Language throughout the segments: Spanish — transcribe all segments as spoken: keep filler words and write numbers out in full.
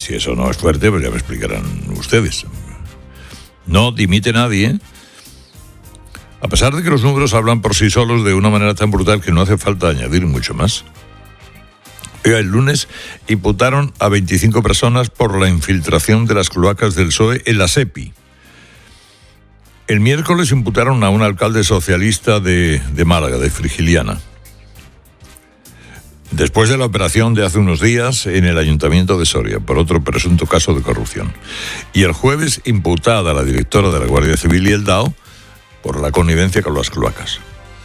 Si eso no es fuerte, pues ya me explicarán ustedes. No dimite nadie, a pesar de que los números hablan por sí solos de una manera tan brutal que no hace falta añadir mucho más. El lunes imputaron a veinticinco personas por la infiltración de las cloacas del P S O E en la SEPI. El miércoles imputaron a un alcalde socialista de, de Málaga, de Frigiliana. Después de la operación de hace unos días en el Ayuntamiento de Soria, por otro presunto caso de corrupción. Y el jueves imputada a la directora de la Guardia Civil y el D A O por la connivencia con las cloacas.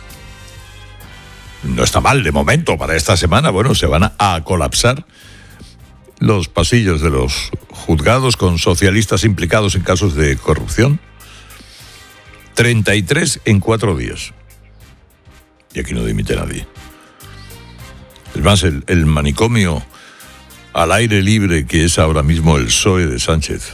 No está mal de momento para esta semana. Bueno, se van a, a colapsar los pasillos de los juzgados con socialistas implicados en casos de corrupción. treinta y tres en cuatro días. Y aquí no dimite nadie. Es más, el, el manicomio al aire libre que es ahora mismo el P S O E de Sánchez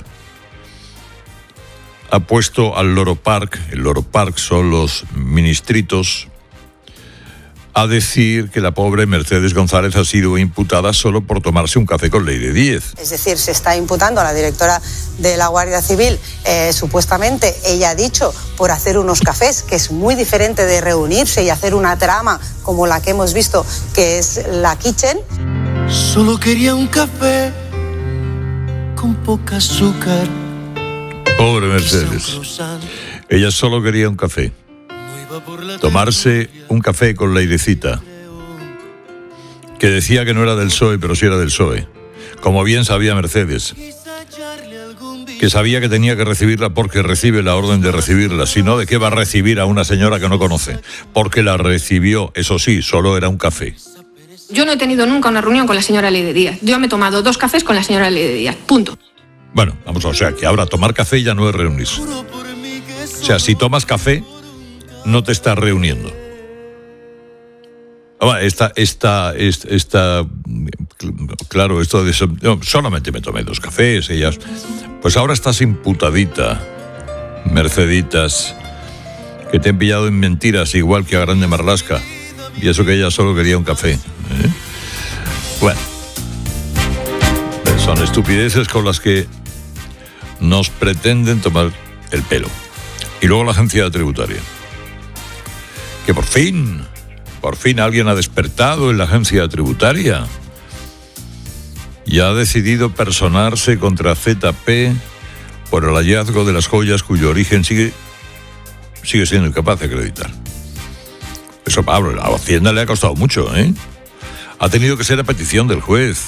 ha puesto al Loro Park, el Loro Park son los ministritos, a decir que la pobre Mercedes González ha sido imputada solo por tomarse un café con Leire Díez. Es decir, se está imputando a la directora de la Guardia Civil, eh, supuestamente, ella ha dicho, por hacer unos cafés, que es muy diferente de reunirse y hacer una trama como la que hemos visto, que es la Kitchen. Solo quería un café con poca azúcar. Pobre Mercedes. Ella solo quería un café. Tomarse un café con Leirecita, que decía que no era del P S O E, pero sí era del P S O E. Como bien sabía Mercedes, que sabía que tenía que recibirla porque recibe la orden de recibirla, si no, ¿de qué va a recibir a una señora que no conoce? Porque la recibió, eso sí, solo era un café. Yo no he tenido nunca una reunión con la señora Leire Díez. Yo me he tomado dos cafés con la señora Leire Díez, punto. Bueno, vamos, o sea, que ahora tomar café ya no es reunirse. O sea, si tomas café, no te estás reuniendo. Esta, esta, esta, esta, claro, esto de no, solamente me tomé dos cafés, ellas. Pues ahora estás imputadita, Merceditas, que te han pillado en mentiras igual que a Grande Marlaska, y eso que ella solo quería un café. ¿eh? Bueno, son estupideces con las que nos pretenden tomar el pelo. Y luego la agencia tributaria, que por fin, por fin alguien ha despertado en la agencia tributaria y ha decidido personarse contra Z P por el hallazgo de las joyas cuyo origen sigue, sigue siendo incapaz de acreditar. Eso, Pablo, a Hacienda le ha costado mucho, ¿eh? Ha tenido que ser a petición del juez.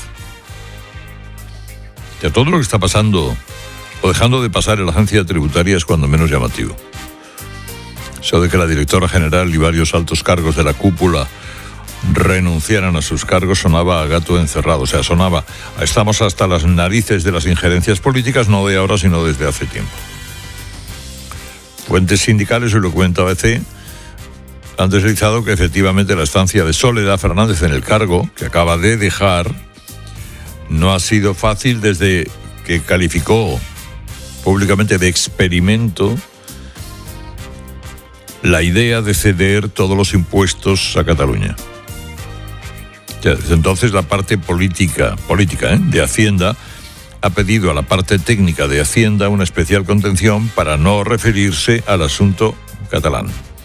Ya todo lo que está pasando o dejando de pasar en la agencia tributaria es cuando menos llamativo. Eso de que la directora general y varios altos cargos de la cúpula renunciaran a sus cargos sonaba a gato encerrado. O sea, sonaba, estamos hasta las narices de las injerencias políticas, no de ahora, sino desde hace tiempo. Fuentes sindicales, hoy lo cuenta A B C, han deslizado que efectivamente la estancia de Soledad Fernández en el cargo, que acaba de dejar, no ha sido fácil desde que calificó públicamente de experimento la idea de ceder todos los impuestos a Cataluña. Ya, desde entonces la parte política, política ¿eh? de Hacienda ha pedido a la parte técnica de Hacienda una especial contención para no referirse al asunto catalán.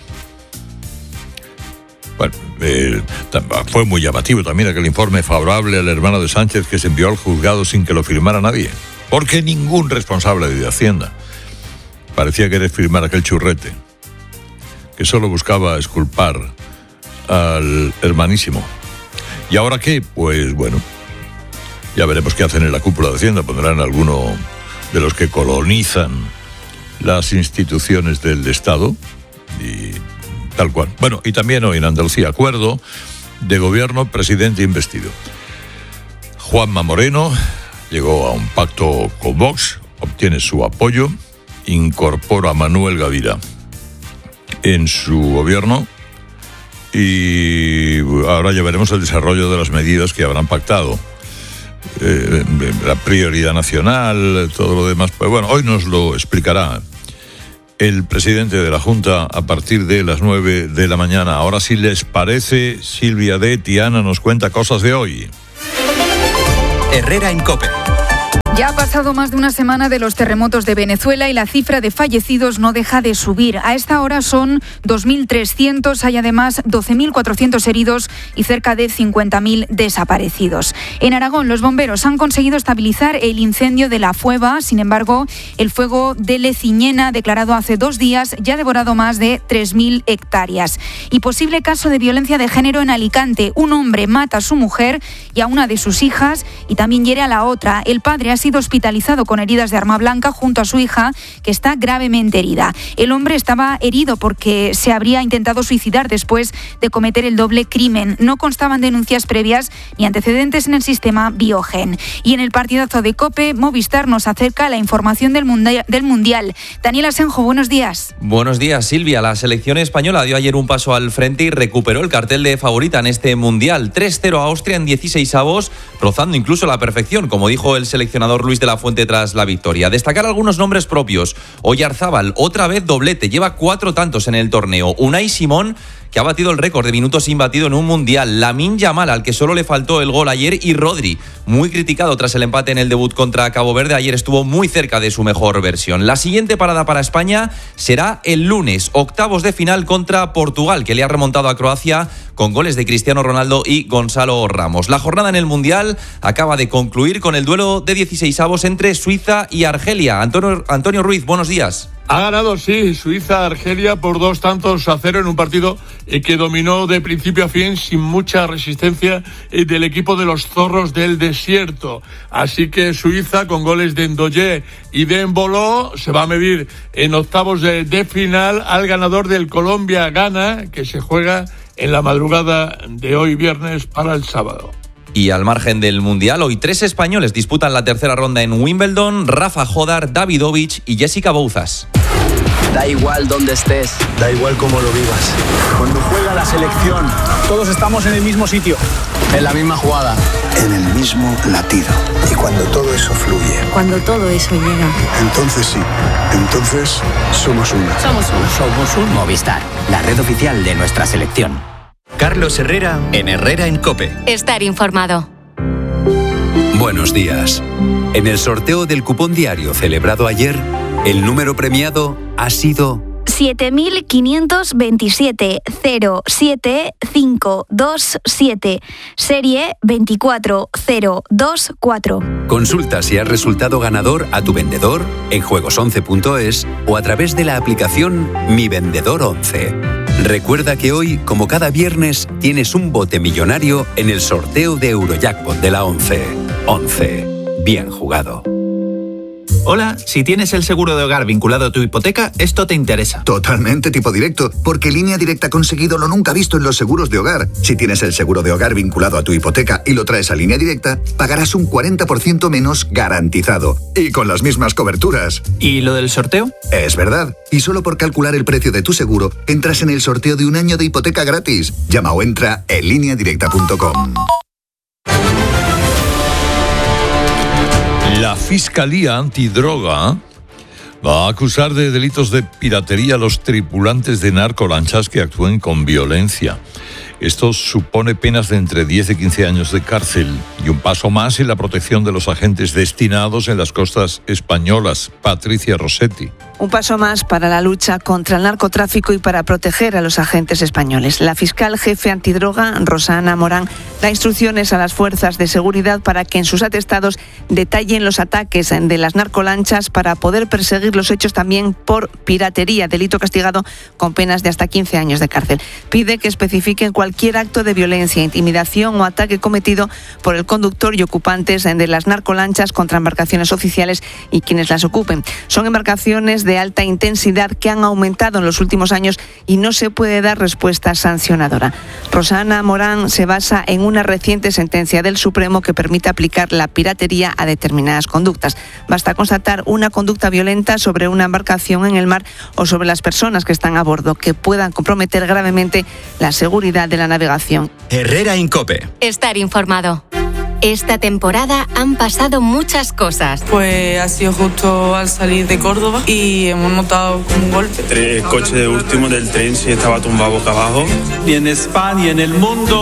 Bueno, eh, fue muy llamativo también aquel informe favorable al hermano de Sánchez que se envió al juzgado sin que lo firmara nadie, porque ningún responsable de Hacienda parecía querer firmar aquel churrete, que solo buscaba exculpar al hermanísimo. ¿Y ahora qué? Pues bueno, ya veremos qué hacen en la cúpula de Hacienda. Pondrán alguno de los que colonizan las instituciones del Estado y tal cual. Bueno, y también hoy en Andalucía, acuerdo de gobierno, presidente investido. Juanma Moreno llegó a un pacto con Vox, obtiene su apoyo, incorpora a Manuel Gavira en su gobierno y ahora ya veremos el desarrollo de las medidas que habrán pactado. Eh, la prioridad nacional, todo lo demás. Pues bueno, hoy nos lo explicará el presidente de la Junta a partir de las nueve de la mañana. Ahora, si les parece, Silvia de Tiana nos cuenta cosas de hoy. Herrera en COPE. Ya ha pasado más de una semana de los terremotos de Venezuela y la cifra de fallecidos no deja de subir. A esta hora son dos mil trescientos, hay además doce mil cuatrocientos heridos y cerca de cincuenta mil desaparecidos. En Aragón, los bomberos han conseguido estabilizar el incendio de La Fueva. Sin embargo, el fuego de Leciñena, declarado hace dos días, ya ha devorado más de tres mil hectáreas. Y posible caso de violencia de género en Alicante. Un hombre mata a su mujer y a una de sus hijas y también hiere a la otra. El padre ha sido hospitalizado con heridas de arma blanca junto a su hija, que está gravemente herida. El hombre estaba herido porque se habría intentado suicidar después de cometer el doble crimen. No constaban denuncias previas ni antecedentes en el sistema Biogen. Y en el partidazo de COPE, Movistar nos acerca la información del mundial. Del mundial. Daniel Asenjo, buenos días. Buenos días, Silvia. La selección española dio ayer un paso al frente y recuperó el cartel de favorita en este mundial. tres cero a Austria en dieciseisavos, rozando incluso la perfección, como dijo el seleccionador Luis de la Fuente tras la victoria. Destacar algunos nombres propios. Oyarzábal, otra vez doblete, lleva cuatro tantos en el torneo. Unai Simón, que ha batido el récord de minutos sin batido en un mundial. Lamine Yamal, al que solo le faltó el gol ayer. Y Rodri, muy criticado tras el empate en el debut contra Cabo Verde. Ayer estuvo muy cerca de su mejor versión. La siguiente parada para España será el lunes, octavos de final contra Portugal, que le ha remontado a Croacia con goles de Cristiano Ronaldo y Gonzalo Ramos. La jornada en el mundial acaba de concluir con el duelo de dieciseisavos entre Suiza y Argelia. Antonio, Antonio Ruiz, buenos días. Ha ganado, sí, Suiza-Argelia por dos tantos a cero en un partido eh, que dominó de principio a fin sin mucha resistencia eh, del equipo de los zorros del desierto. Así que Suiza, con goles de Ndoye y de Embolo, se va a medir en octavos de, de final al ganador del Colombia-Ghana, que se juega en la madrugada de hoy viernes para el sábado. Y al margen del Mundial, hoy tres españoles disputan la tercera ronda en Wimbledon: Rafa Jodar, Davidovich y Jessica Bouzas. Da igual dónde estés, da igual cómo lo vivas. Cuando juega la selección, todos estamos en el mismo sitio, en la misma jugada, en el mismo latido. Y cuando todo eso fluye, cuando todo eso llega, entonces sí, entonces somos uno. Somos uno. Somos un Movistar, la red oficial de nuestra selección. Carlos Herrera en Herrera en COPE. Estar informado. Buenos días. En el sorteo del cupón diario celebrado ayer, el número premiado ha sido siete mil quinientos veintisiete cero siete cinco dos siete, serie veinticuatro cero dos cuatro. Consulta si has resultado ganador a tu vendedor en juegos once punto es o a través de la aplicación Mi Vendedor once. Recuerda que hoy, como cada viernes, tienes un bote millonario en el sorteo de Eurojackpot de la once. once. Bien jugado. Hola, si tienes el seguro de hogar vinculado a tu hipoteca, esto te interesa. Totalmente tipo directo, porque Línea Directa ha conseguido lo nunca visto en los seguros de hogar. Si tienes el seguro de hogar vinculado a tu hipoteca y lo traes a Línea Directa, pagarás un cuarenta por ciento menos garantizado. Y con las mismas coberturas. ¿Y lo del sorteo? Es verdad. Y solo por calcular el precio de tu seguro, entras en el sorteo de un año de hipoteca gratis. Llama o entra en línea directa punto com. La Fiscalía Antidroga va a acusar de delitos de piratería a los tripulantes de narcolanchas que actúen con violencia. Esto supone penas de entre diez y quince años de cárcel y un paso más en la protección de los agentes destinados en las costas españolas. Patricia Rossetti. Un paso más para la lucha contra el narcotráfico y para proteger a los agentes españoles. La fiscal jefe antidroga, Rosana Morán, da instrucciones a las fuerzas de seguridad para que en sus atestados detallen los ataques de las narcolanchas para poder perseguir los hechos también por piratería, delito castigado con penas de hasta quince años de cárcel. Pide que especifiquen cualquier acto de violencia, intimidación o ataque cometido por el conductor y ocupantes de las narcolanchas contra embarcaciones oficiales y quienes las ocupen. Son embarcaciones de alta intensidad que han aumentado en los últimos años y no se puede dar respuesta sancionadora. Rosana Morán se basa en una reciente sentencia del Supremo que permite aplicar la piratería a determinadas conductas. Basta constatar una conducta violenta sobre una embarcación en el mar o sobre las personas que están a bordo que puedan comprometer gravemente la seguridad de la navegación. Herrera en COPE. Estar informado. Esta temporada han pasado muchas cosas. Pues ha sido justo al salir de Córdoba y hemos notado un golpe. El coche de último del tren sí estaba tumbado boca abajo. Y en España y en el mundo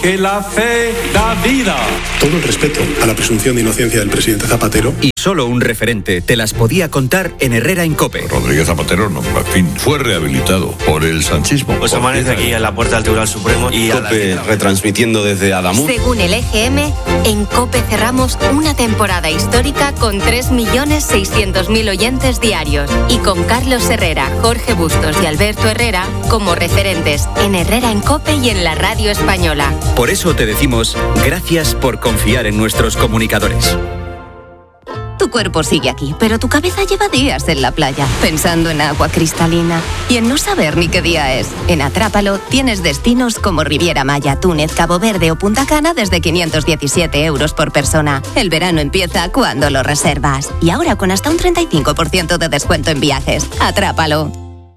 porque la fe da vida. Todo el respeto a la presunción de inocencia del presidente Zapatero. Y solo un referente te las podía contar en Herrera en COPE. Rodríguez Zapatero, no, en fin, fue rehabilitado por el sanchismo. Pues amanece aquí en la puerta del Tribunal Supremo y COPE retransmitiendo desde Adamuz. Según el E G M, en COPE cerramos una temporada histórica con tres millones seiscientos mil oyentes diarios y con Carlos Herrera, Jorge Bustos y Alberto Herrera como referentes en Herrera en COPE y en la radio española. Por eso te decimos gracias por confiar en nuestros comunicadores. Tu cuerpo sigue aquí, pero tu cabeza lleva días en la playa, pensando en agua cristalina y en no saber ni qué día es. En Atrápalo tienes destinos como Riviera Maya, Túnez, Cabo Verde o Punta Cana desde quinientos diecisiete euros por persona. El verano empieza cuando lo reservas. Y ahora con hasta un treinta y cinco por ciento de descuento en viajes. Atrápalo.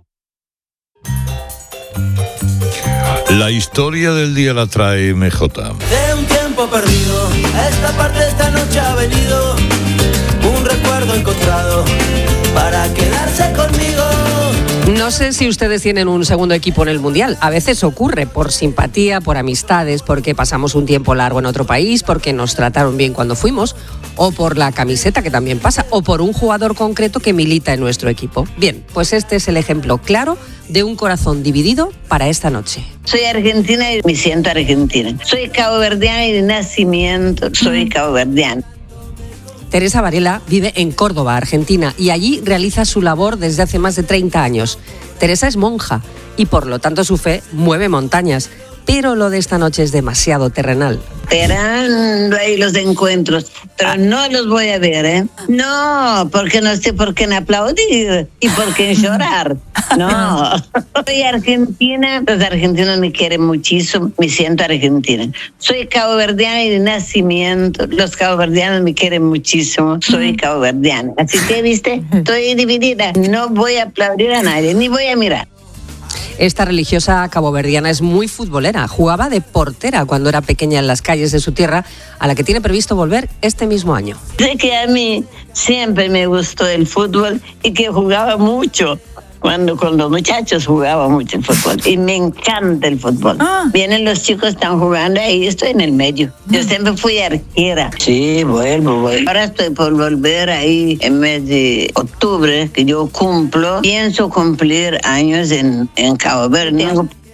La historia del día la trae M J. De un tiempo perdido, a esta parte esta noche ha venido un recuerdo encontrado para quedarse conmigo. No sé si ustedes tienen un segundo equipo en el Mundial. A veces ocurre por simpatía, por amistades, porque pasamos un tiempo largo en otro país, porque nos trataron bien cuando fuimos, o por la camiseta, que también pasa, o por un jugador concreto que milita en nuestro equipo. Bien, pues este es el ejemplo claro de un corazón dividido para esta noche. Soy argentina y me siento argentina. Soy caboverdiana y de nacimiento soy caboverdiana. Teresa Varela vive en Córdoba, Argentina, y allí realiza su labor desde hace más de treinta años. Teresa es monja y por lo tanto su fe mueve montañas, pero lo de esta noche es demasiado terrenal. Esperando ahí los encuentros, pero no los voy a ver, ¿eh? No, porque no sé por qué en aplaudir y por qué en llorar. No, soy argentina, los argentinos me quieren muchísimo, me siento argentina. Soy caboverdiana y de nacimiento, los caboverdianos me quieren muchísimo, soy caboverdiana. Así que, viste, estoy dividida, no voy a aplaudir a nadie, ni voy a mirar. Esta religiosa caboverdiana es muy futbolera. Jugaba de portera cuando era pequeña en las calles de su tierra, a la que tiene previsto volver este mismo año. Sé que a mí siempre me gustó el fútbol y que jugaba mucho. Cuando con los muchachos jugaba mucho el fútbol y me encanta el fútbol. Ah. Vienen los chicos, están jugando ahí, estoy en el medio. Yo siempre fui arquera. Sí, vuelvo, vuelvo. Ahora estoy por volver ahí en mes de octubre, que yo cumplo. Pienso cumplir años en, en Cabo Verde.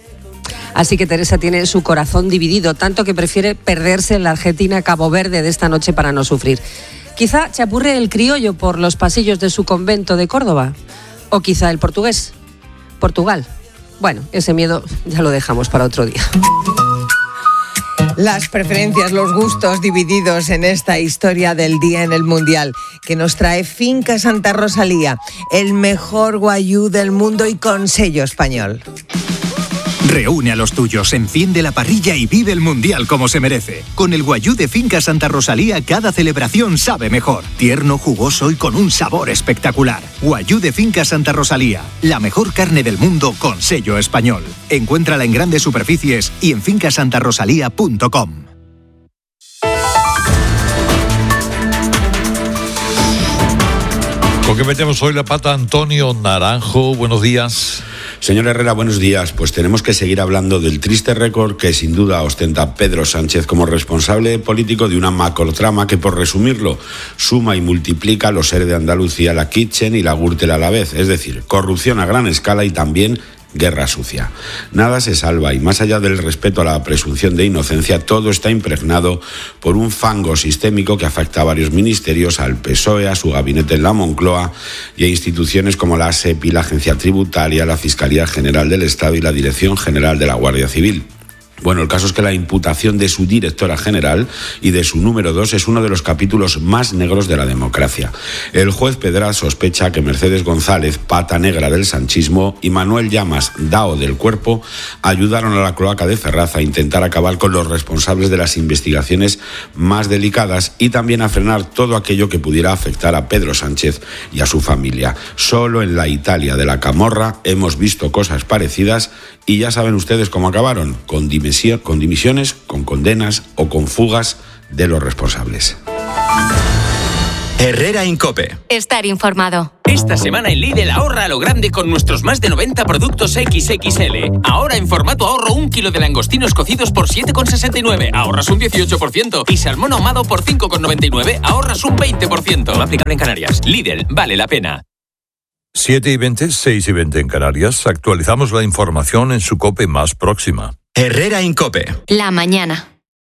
Así que Teresa tiene su corazón dividido, tanto que prefiere perderse en la Argentina Cabo Verde de esta noche para no sufrir. Quizá chapurre el criollo por los pasillos de su convento de Córdoba. O quizá el portugués. Portugal. Bueno, ese miedo ya lo dejamos para otro día. Las preferencias, los gustos divididos en esta historia del día en el Mundial, que nos trae Finca Santa Rosalía, el mejor guayú del mundo y con sello español. Reúne a los tuyos, enciende la parrilla y vive el Mundial como se merece. Con el guayú de Finca Santa Rosalía, cada celebración sabe mejor. Tierno, jugoso y con un sabor espectacular. Guayú de Finca Santa Rosalía, la mejor carne del mundo con sello español. Encuéntrala en grandes superficies y en finca santa rosalía punto com. ¿Con qué metemos hoy la pata? Antonio Naranjo, buenos días. Señor Herrera, buenos días. Pues tenemos que seguir hablando del triste récord que sin duda ostenta Pedro Sánchez como responsable político de una macrotrama que, por resumirlo, suma y multiplica los E R E de Andalucía, la Kitchen y la Gürtel a la vez. Es decir, corrupción a gran escala y también guerra sucia. Nada se salva y más allá del respeto a la presunción de inocencia, todo está impregnado por un fango sistémico que afecta a varios ministerios, al P S O E, a su gabinete en la Moncloa y a instituciones como la SEPI, la Agencia Tributaria, la Fiscalía General del Estado y la Dirección General de la Guardia Civil. Bueno, el caso es que la imputación de su directora general y de su número dos es uno de los capítulos más negros de la democracia. El juez Pedraz sospecha que Mercedes González, pata negra del sanchismo, y Manuel Llamas, dao del cuerpo, ayudaron a la cloaca de Ferraz a intentar acabar con los responsables de las investigaciones más delicadas y también a frenar todo aquello que pudiera afectar a Pedro Sánchez y a su familia. Solo en la Italia de la Camorra hemos visto cosas parecidas y ya saben ustedes cómo acabaron, con dimisión, con dimisiones, con condenas o con fugas de los responsables. Herrera en COPE. Estar informado. Esta semana en Lidl ahorra a lo grande con nuestros más de noventa productos equis equis ele. Ahora en formato ahorro un kilo de langostinos cocidos por siete con sesenta y nueve, ahorras un dieciocho por ciento. Y salmón ahumado por cinco con noventa y nueve, ahorras un veinte por ciento. Aplicable en Canarias. Lidl, vale la pena. siete y veinte, seis y veinte en Canarias. Actualizamos la información en su COPE más próxima. Herrera Incope. La mañana.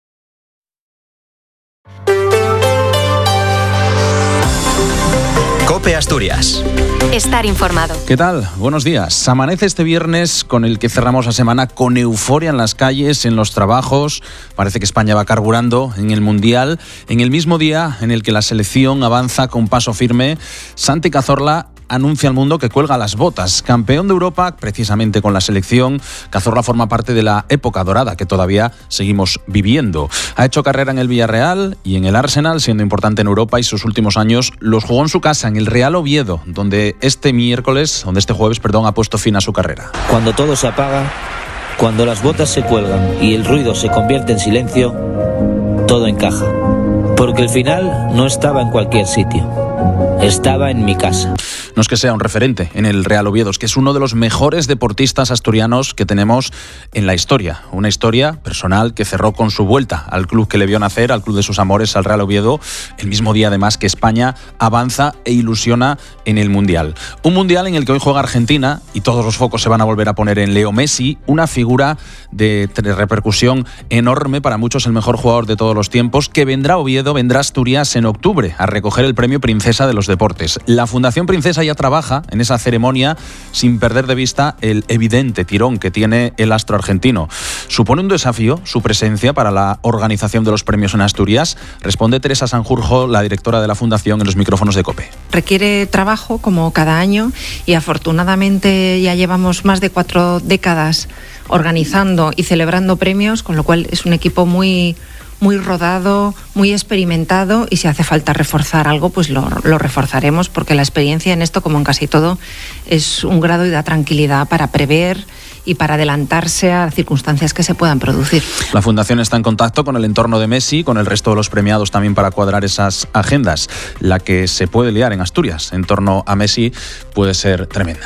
COPE Asturias. Estar informado. ¿Qué tal? Buenos días. Amanece este viernes con el que cerramos la semana con euforia en las calles, en los trabajos. Parece que España va carburando en el Mundial. En el mismo día en el que la selección avanza con paso firme, Santi Cazorla anuncia al mundo que cuelga las botas. Campeón de Europa, precisamente con la selección, Cazorla forma parte de la época dorada que todavía seguimos viviendo. Ha hecho carrera en el Villarreal y en el Arsenal, siendo importante en Europa, y sus últimos años los jugó en su casa, en el Real Oviedo, donde este miércoles, donde este jueves, perdón, ha puesto fin a su carrera. Cuando todo se apaga, cuando las botas se cuelgan y el ruido se convierte en silencio, todo encaja. Porque el final no estaba en cualquier sitio. Estaba en mi casa. No es que sea un referente en el Real Oviedo, es que es uno de los mejores deportistas asturianos que tenemos en la historia. Una historia personal que cerró con su vuelta al club que le vio nacer, al club de sus amores, al Real Oviedo, el mismo día además que España avanza e ilusiona en el Mundial. Un Mundial en el que hoy juega Argentina y todos los focos se van a volver a poner en Leo Messi, una figura de repercusión enorme, para muchos el mejor jugador de todos los tiempos, que vendrá a Oviedo, vendrá a Asturias en octubre a recoger el premio Princesa de los Deportes. La Fundación Princesa ya trabaja en esa ceremonia sin perder de vista el evidente tirón que tiene el astro argentino. ¿Supone un desafío su presencia para la organización de los premios en Asturias? Responde Teresa Sanjurjo, la directora de la Fundación, en los micrófonos de COPE. Requiere trabajo, como cada año, y afortunadamente ya llevamos más de cuatro décadas organizando y celebrando premios, con lo cual es un equipo muy... muy rodado, muy experimentado, y si hace falta reforzar algo, pues lo, lo reforzaremos, porque la experiencia en esto, como en casi todo, es un grado y da tranquilidad para prever y para adelantarse a circunstancias que se puedan producir. La Fundación está en contacto con el entorno de Messi, con el resto de los premiados también, para cuadrar esas agendas. La que se puede liar en Asturias en torno a Messi puede ser tremenda.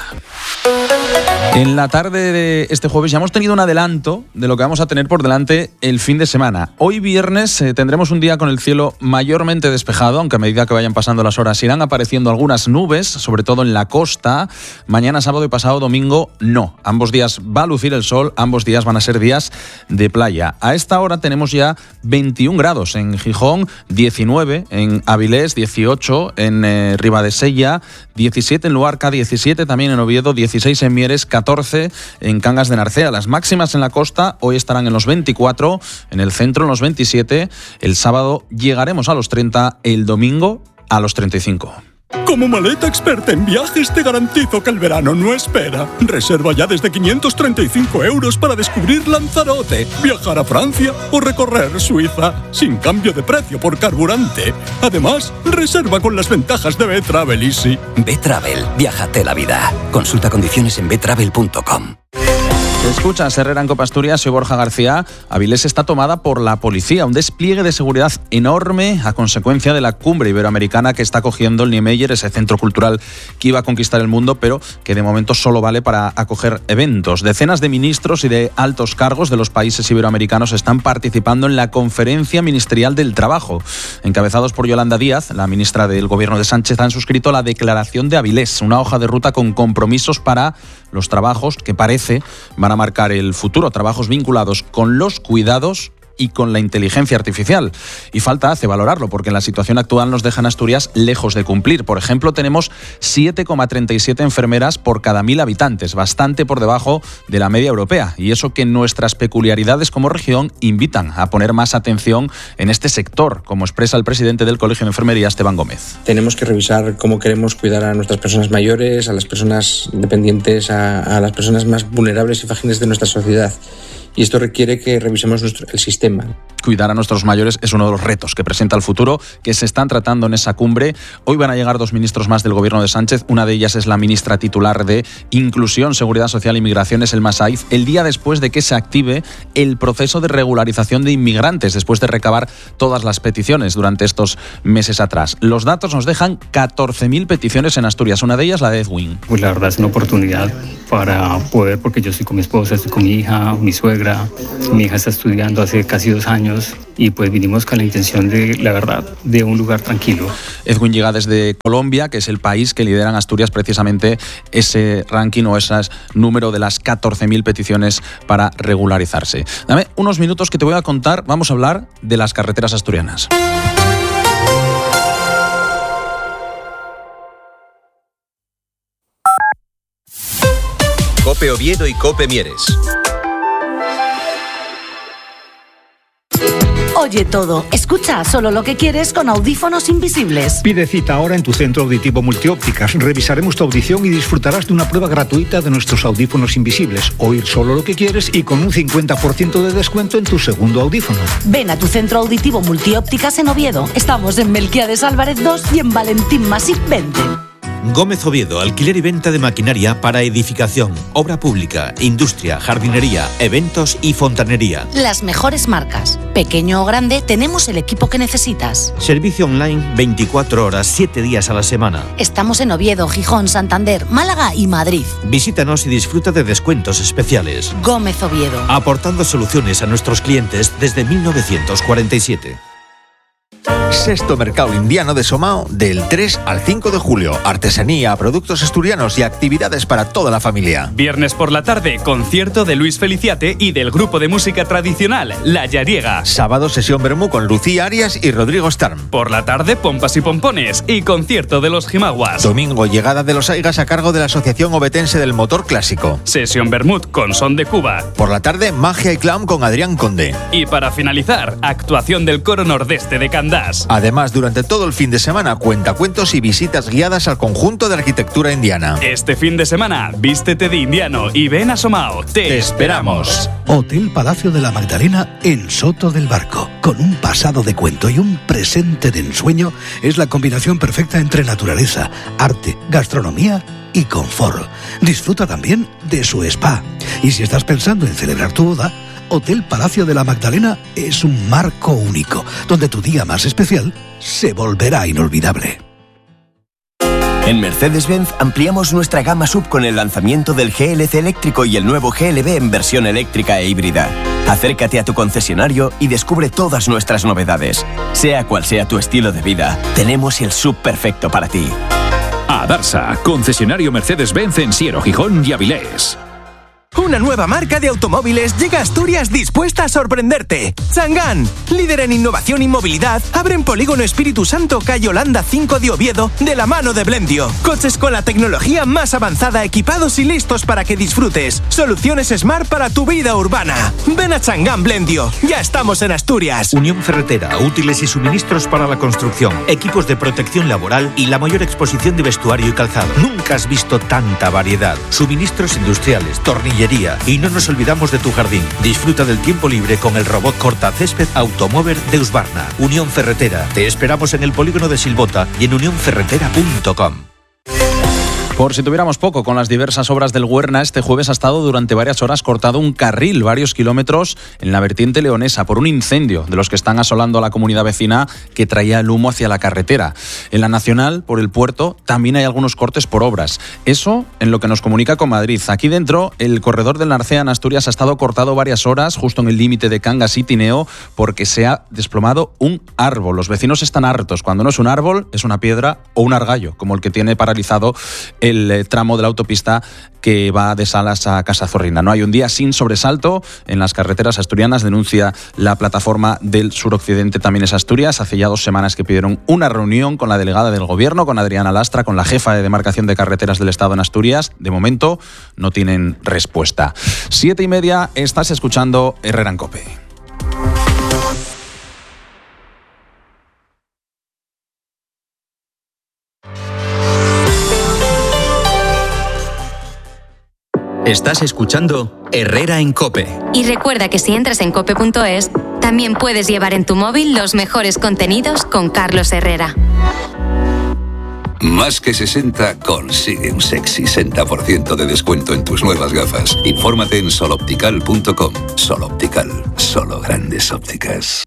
En la tarde de este jueves ya hemos tenido un adelanto de lo que vamos a tener por delante el fin de semana. Hoy viernes eh, tendremos un día con el cielo mayormente despejado, aunque a medida que vayan pasando las horas irán apareciendo algunas nubes, sobre todo en la costa. Mañana sábado y pasado domingo no. Ambos días va a lucir el sol, ambos días van a ser días de playa. A esta hora tenemos ya veintiún grados en Gijón, diecinueve en Avilés, dieciocho en eh, Ribadesella, diecisiete en Luarca, diecisiete también en Oviedo, dieciséis en Mieres, catorce en Cangas de Narcea. Las máximas en la costa hoy estarán en los veinticuatro, en el centro en los veintisiete, el sábado llegaremos a los treinta, el domingo a los treinta y cinco. Como maleta experta en viajes te garantizo que el verano no espera. Reserva ya desde quinientos treinta y cinco euros para descubrir Lanzarote, viajar a Francia o recorrer Suiza sin cambio de precio por carburante. Además, reserva con las ventajas de B-Travel Easy. B-Travel, viájate la vida. Consulta condiciones en b travel punto com. Escuchas Herrera en Copa Asturias, soy Borja García. Avilés está tomada por la policía, un despliegue de seguridad enorme a consecuencia de la cumbre iberoamericana que está cogiendo el Niemeyer, ese centro cultural que iba a conquistar el mundo, pero que de momento solo vale para acoger eventos. Decenas de ministros y de altos cargos de los países iberoamericanos están participando en la Conferencia Ministerial del Trabajo. Encabezados por Yolanda Díaz, la ministra del Gobierno de Sánchez, han suscrito la Declaración de Avilés, una hoja de ruta con compromisos para los trabajos que parece van a marcar el futuro, trabajos vinculados con los cuidados y con la inteligencia artificial. Y falta hace valorarlo, porque en la situación actual nos dejan Asturias lejos de cumplir. Por ejemplo, tenemos siete coma treinta y siete enfermeras por cada mil habitantes, bastante por debajo de la media europea. Y eso que nuestras peculiaridades como región invitan a poner más atención en este sector, como expresa el presidente del Colegio de Enfermería, Esteban Gómez. Tenemos que revisar cómo queremos cuidar a nuestras personas mayores, a las personas dependientes, a, a las personas más vulnerables y frágiles de nuestra sociedad. y esto requiere que revisemos nuestro, el sistema. Cuidar a nuestros mayores es uno de los retos que presenta el futuro, que se están tratando en esa cumbre. Hoy van a llegar dos ministros más del gobierno de Sánchez. Una de ellas es la ministra titular de Inclusión, Seguridad Social y Migraciones, Elma Saiz, el día después de que se active el proceso de regularización de inmigrantes, después de recabar todas las peticiones durante estos meses atrás. Los datos nos dejan catorce mil peticiones en Asturias, una de ellas la de Edwin. Pues la verdad es una oportunidad para poder, porque yo estoy con mi esposa, estoy con mi hija, mi suegra, mi hija está estudiando hace casi dos años, y pues vinimos con la intención de, la verdad, de un lugar tranquilo. Edwin llega desde Colombia, que es el país que lidera en Asturias precisamente ese ranking o ese número de las catorce mil peticiones para regularizarse. Dame unos minutos que te voy a contar, vamos a hablar de las carreteras asturianas. COPE Oviedo y COPE Mieres. Oye todo, escucha solo lo que quieres con audífonos invisibles. Pide cita ahora en tu centro auditivo Multiópticas. Revisaremos tu audición y disfrutarás de una prueba gratuita de nuestros audífonos invisibles. Oír solo lo que quieres y con un cincuenta por ciento de descuento en tu segundo audífono. Ven a tu centro auditivo Multiópticas en Oviedo. Estamos en Melquiades Álvarez dos y en Valentín Masip veinte. Gómez Oviedo, alquiler y venta de maquinaria para edificación, obra pública, industria, jardinería, eventos y fontanería. Las mejores marcas. Pequeño o grande, tenemos el equipo que necesitas. Servicio online veinticuatro horas, siete días a la semana. Estamos en Oviedo, Gijón, Santander, Málaga y Madrid. Visítanos y disfruta de descuentos especiales. Gómez Oviedo. Aportando soluciones a nuestros clientes desde mil novecientos cuarenta y siete. Sexto Mercado Indiano de Somao del tres al cinco de julio. Artesanía, productos asturianos y actividades para toda la familia. Viernes por la tarde, concierto de Luis Feliciate y del grupo de música tradicional La Yariega. Sábado, sesión Bermú con Lucía Arias y Rodrigo Starm. Por la tarde, pompas y pompones y concierto de los Jimaguas. Domingo, llegada de los Aigas a cargo de la Asociación Obetense del Motor Clásico. Sesión Bermud con Son de Cuba. Por la tarde, magia y clown con Adrián Conde. Y para finalizar, actuación del Coro Nordeste de Candás. Además, durante todo el fin de semana, cuentacuentos y visitas guiadas al conjunto de arquitectura indiana. Este fin de semana, vístete de indiano y ven a Somao. Te, Te esperamos. Hotel Palacio de la Magdalena en Soto del Barco. Con un pasado de cuento y un presente de ensueño, es la combinación perfecta entre naturaleza, arte, gastronomía y confort. Disfruta también de su spa. Y si estás pensando en celebrar tu boda, Hotel Palacio de la Magdalena es un marco único, donde tu día más especial se volverá inolvidable. En Mercedes-Benz ampliamos nuestra gama sub con el lanzamiento del G L C eléctrico y el nuevo G L B en versión eléctrica e híbrida. Acércate a tu concesionario y descubre todas nuestras novedades. Sea cual sea tu estilo de vida, tenemos el sub perfecto para ti. Adarsa, concesionario Mercedes-Benz en Siero, Gijón y Avilés. Una nueva marca de automóviles llega a Asturias dispuesta a sorprenderte. Changán, líder en innovación y movilidad, abre en Polígono Espíritu Santo, calle Holanda cinco de Oviedo, de la mano de Blendio. Coches con la tecnología más avanzada, equipados y listos para que disfrutes. Soluciones Smart para tu vida urbana. Ven a Changán Blendio, ya estamos en Asturias. Unión Ferretera, útiles y suministros para la construcción, equipos de protección laboral y la mayor exposición de vestuario y calzado. Nunca has visto tanta variedad. Suministros industriales, tornillería. Y no nos olvidamos de tu jardín. Disfruta del tiempo libre con el robot cortacésped Automover de Husqvarna. Unión Ferretera. Te esperamos en el polígono de Silbota y en unión ferretera punto com. Por si tuviéramos poco, con las diversas obras del Güerna, este jueves ha estado durante varias horas cortado un carril, varios kilómetros, en la vertiente leonesa, por un incendio de los que están asolando a la comunidad vecina que traía el humo hacia la carretera. En la nacional, por el puerto, también hay algunos cortes por obras. Eso en lo que nos comunica con Madrid. Aquí dentro, el corredor del Narcea en Asturias ha estado cortado varias horas, justo en el límite de Cangas y Tineo, porque se ha desplomado un árbol. Los vecinos están hartos. Cuando no es un árbol, es una piedra o un argallo, como el que tiene paralizado el tramo de la autopista que va de Salas a Casa Zorrina. No hay un día sin sobresalto en las carreteras asturianas, denuncia la plataforma del suroccidente También es Asturias. Hace ya dos semanas que pidieron una reunión con la delegada del Gobierno, con Adriana Lastra, con la jefa de demarcación de carreteras del Estado en Asturias. De momento no tienen respuesta. Siete y media, estás escuchando Herrera en COPE. Estás escuchando Herrera en COPE. Y recuerda que si entras en cope punto es, también puedes llevar en tu móvil los mejores contenidos con Carlos Herrera. Más que sesenta consigue un sexy sesenta por ciento de descuento en tus nuevas gafas. Infórmate en sol optical punto com. Sol Optical, solo grandes ópticas.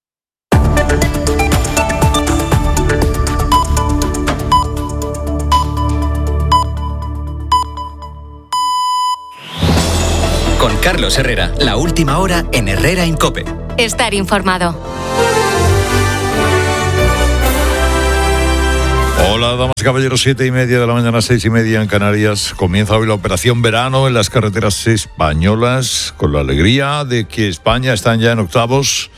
Con Carlos Herrera, la última hora en Herrera en COPE. Estar informado. Hola, damas y caballeros, siete y media de la mañana, seis y media en Canarias. Comienza hoy la operación verano en las carreteras españolas, con la alegría de que España está ya en octavos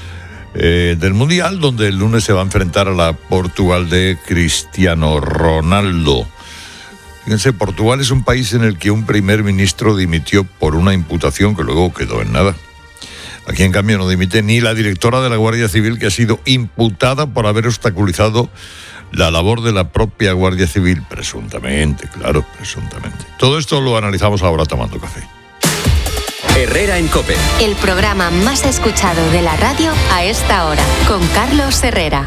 eh, del Mundial, donde el lunes se va a enfrentar a la Portugal de Cristiano Ronaldo. Fíjense, Portugal es un país en el que un primer ministro dimitió por una imputación que luego quedó en nada. Aquí, en cambio, no dimite ni la directora de la Guardia Civil, que ha sido imputada por haber obstaculizado la labor de la propia Guardia Civil, presuntamente, claro, presuntamente. Todo esto lo analizamos ahora tomando café. Herrera en COPE. El programa más escuchado de la radio a esta hora, con Carlos Herrera.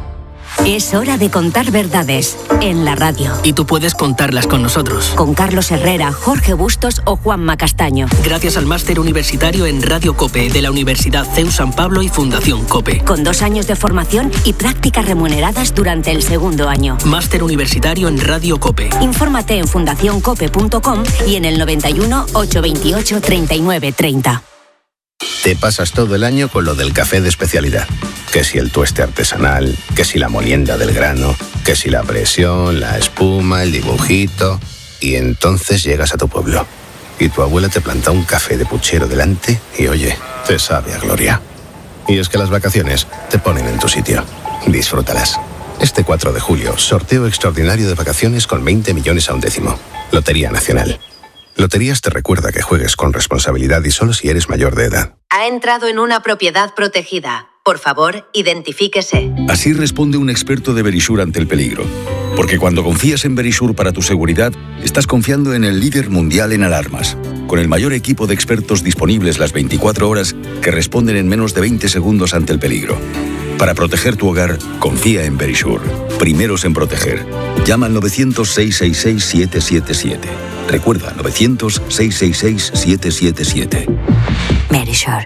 Es hora de contar verdades en la radio. Y tú puedes contarlas con nosotros. Con Carlos Herrera, Jorge Bustos o Juanma Castaño. Gracias al máster universitario en Radio COPE de la Universidad C E U San Pablo y Fundación COPE. Con dos años de formación y prácticas remuneradas durante el segundo año. Máster universitario en Radio COPE. Infórmate en fundación cope punto com y en el noventa y uno, ochocientos veintiocho, treinta y nueve treinta. Te pasas todo el año con lo del café de especialidad. Que si el tueste artesanal, que si la molienda del grano, que si la presión, la espuma, el dibujito. Y entonces llegas a tu pueblo. Y tu abuela te planta un café de puchero delante y, oye, te sabe a gloria. Y es que las vacaciones te ponen en tu sitio. Disfrútalas. Este cuatro de julio, sorteo extraordinario de vacaciones con veinte millones a un décimo. Lotería Nacional. Loterías te recuerda que juegues con responsabilidad y solo si eres mayor de edad. Ha entrado en una propiedad protegida. Por favor, identifíquese. Así responde un experto de Verisur ante el peligro. Porque cuando confías en Verisur para tu seguridad, estás confiando en el líder mundial en alarmas. Con el mayor equipo de expertos disponibles las veinticuatro horas que responden en menos de veinte segundos ante el peligro. Para proteger tu hogar, confía en Verisur. Primeros en proteger. Llama al novecientos, seiscientos sesenta y seis, siete siete siete. Recuerda, novecientos, seiscientos sesenta y seis, siete siete siete. Verisur.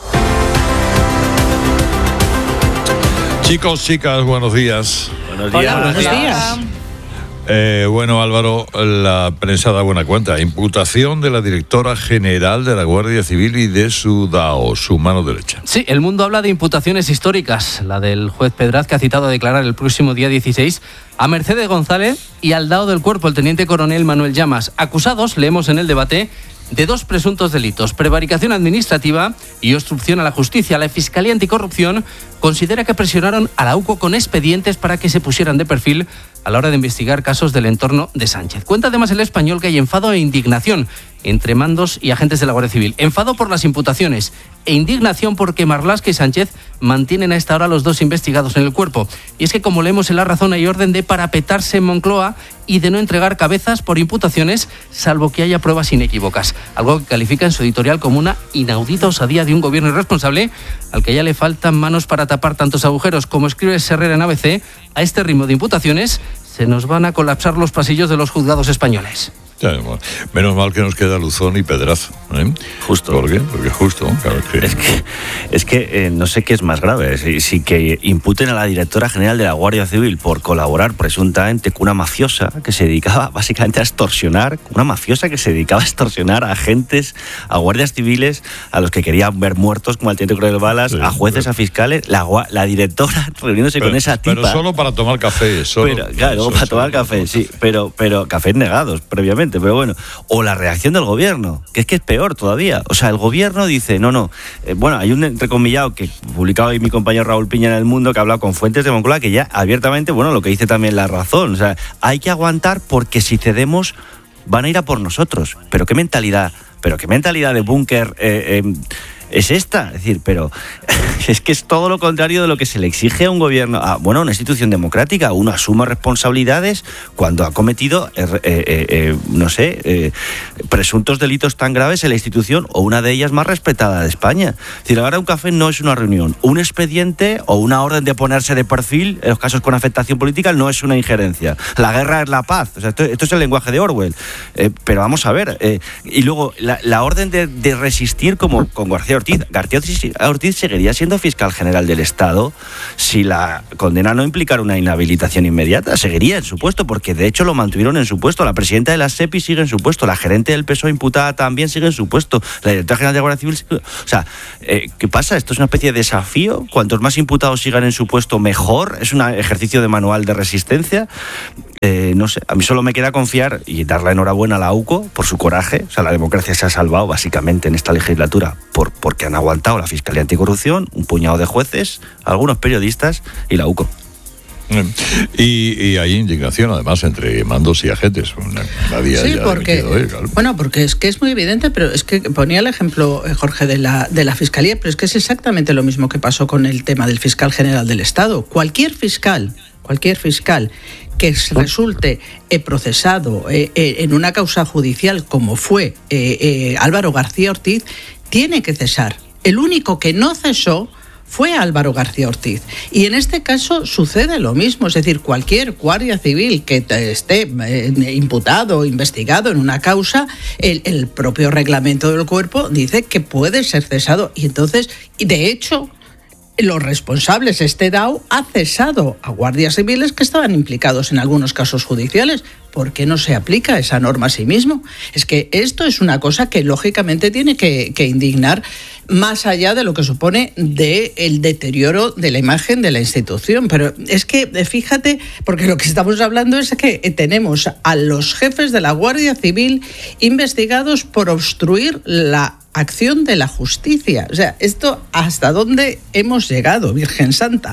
Chicos, chicas, buenos días. Buenos días. Hola, buenos días. Eh, bueno, Álvaro, la prensa da buena cuenta. Imputación de la directora general de la Guardia Civil y de su D A O, su mano derecha. Sí, El Mundo habla de imputaciones históricas. La del juez Pedraz, que ha citado a declarar el próximo día dieciséis a Mercedes González y al D A O del cuerpo, el teniente coronel Manuel Llamas. Acusados, leemos en el debate, de dos presuntos delitos: prevaricación administrativa y obstrucción a la justicia. La Fiscalía Anticorrupción considera que presionaron a la U C O con expedientes para que se pusieran de perfil a la hora de investigar casos del entorno de Sánchez. Cuenta además El Español que hay enfado e indignación entre mandos y agentes de la Guardia Civil. Enfado por las imputaciones e indignación porque Marlaska y Sánchez mantienen a esta hora los dos investigados en el cuerpo. Y es que, como leemos en La Razón, hay orden de parapetarse en Moncloa y de no entregar cabezas por imputaciones, salvo que haya pruebas inequívocas. Algo que califica en su editorial como una inaudita osadía de un gobierno irresponsable al que ya le faltan manos para tapar tantos agujeros. Como escribe Herrera en A B C, a este ritmo de imputaciones se nos van a colapsar los pasillos de los juzgados españoles. Menos mal que nos queda Luzón y Pedraza, ¿eh? Justo. ¿Por qué? Porque justo, claro que... Es que, es que eh, no sé qué es más grave, si, si que imputen a la directora general de la Guardia Civil por colaborar presuntamente con una mafiosa que se dedicaba básicamente a extorsionar, una mafiosa que se dedicaba a extorsionar a agentes, a guardias civiles, a los que querían ver muertos como al teniente coronel Balas, sí, a jueces, pero... a fiscales, la, la directora reuniéndose pero, con esa tipa. Pero solo para tomar café, solo. Pero, claro, eso, para eso, tomar café, sí, pero, pero cafés negados previamente. Pero bueno, o la reacción del gobierno, que es que es peor todavía. O sea, el gobierno dice, no, no, eh, bueno, hay un entrecomillado que publicaba hoy mi compañero Raúl Piña en El Mundo, que ha hablado con fuentes de Moncloa, que ya abiertamente, bueno, lo que dice también La Razón, o sea, hay que aguantar porque si cedemos van a ir a por nosotros. Pero qué mentalidad, pero qué mentalidad de búnker eh, eh, es esta. Es decir, pero es que es todo lo contrario de lo que se le exige a un gobierno, a, bueno, a una institución democrática. Uno asume responsabilidades cuando ha cometido, eh, eh, eh, no sé, eh, presuntos delitos tan graves en la institución o una de ellas más respetada de España. Es decir, ahora un café no es una reunión. Un expediente o una orden de ponerse de perfil en los casos con afectación política no es una injerencia. La guerra es la paz. O sea, esto, esto es el lenguaje de Orwell. Eh, pero vamos a ver. Eh, y luego, la, la orden de, de resistir como con García Ortiz. García Ortiz seguiría siendo fiscal general del Estado si la condena no implicara una inhabilitación inmediata. Seguiría en su puesto, porque de hecho lo mantuvieron en su puesto. La presidenta de la SEPI sigue en su puesto. La gerente del P S O E imputada también sigue en su puesto. La directora general de la Guardia Civil sigue... O sea, eh, ¿qué pasa? ¿Esto es una especie de desafío? Cuantos más imputados sigan en su puesto, mejor. ¿Es un ejercicio de manual de resistencia? Eh, no sé, a mí solo me queda confiar y dar la enhorabuena a la U C O por su coraje. O sea, la democracia se ha salvado básicamente en esta legislatura por, porque han aguantado la Fiscalía Anticorrupción, un puñado de jueces, algunos periodistas y la U C O. Y, y hay indignación además entre mandos y agentes. Nadie sí, porque, hoy, claro. Bueno, porque es que es muy evidente, pero es que ponía el ejemplo, Jorge, de la, de la Fiscalía, pero es que es exactamente lo mismo que pasó con el tema del fiscal general del Estado. Cualquier fiscal, cualquier fiscal que resulte eh, procesado eh, eh, en una causa judicial como fue eh, eh, Álvaro García Ortiz, tiene que cesar. El único que no cesó fue Álvaro García Ortiz. Y en este caso sucede lo mismo, es decir, cualquier guardia civil que esté eh, imputado o investigado en una causa, el, el propio reglamento del cuerpo dice que puede ser cesado. Y entonces, de hecho, los responsables, este D A O ha cesado a guardias civiles que estaban implicados en algunos casos judiciales. ¿Por qué no se aplica esa norma a sí mismo? Es que esto es una cosa que lógicamente tiene que, que indignar más allá de lo que supone de el deterioro de la imagen de la institución. Pero es que, fíjate, porque lo que estamos hablando es que tenemos a los jefes de la Guardia Civil investigados por obstruir la acción de la justicia. O sea, esto hasta dónde hemos llegado, Virgen Santa.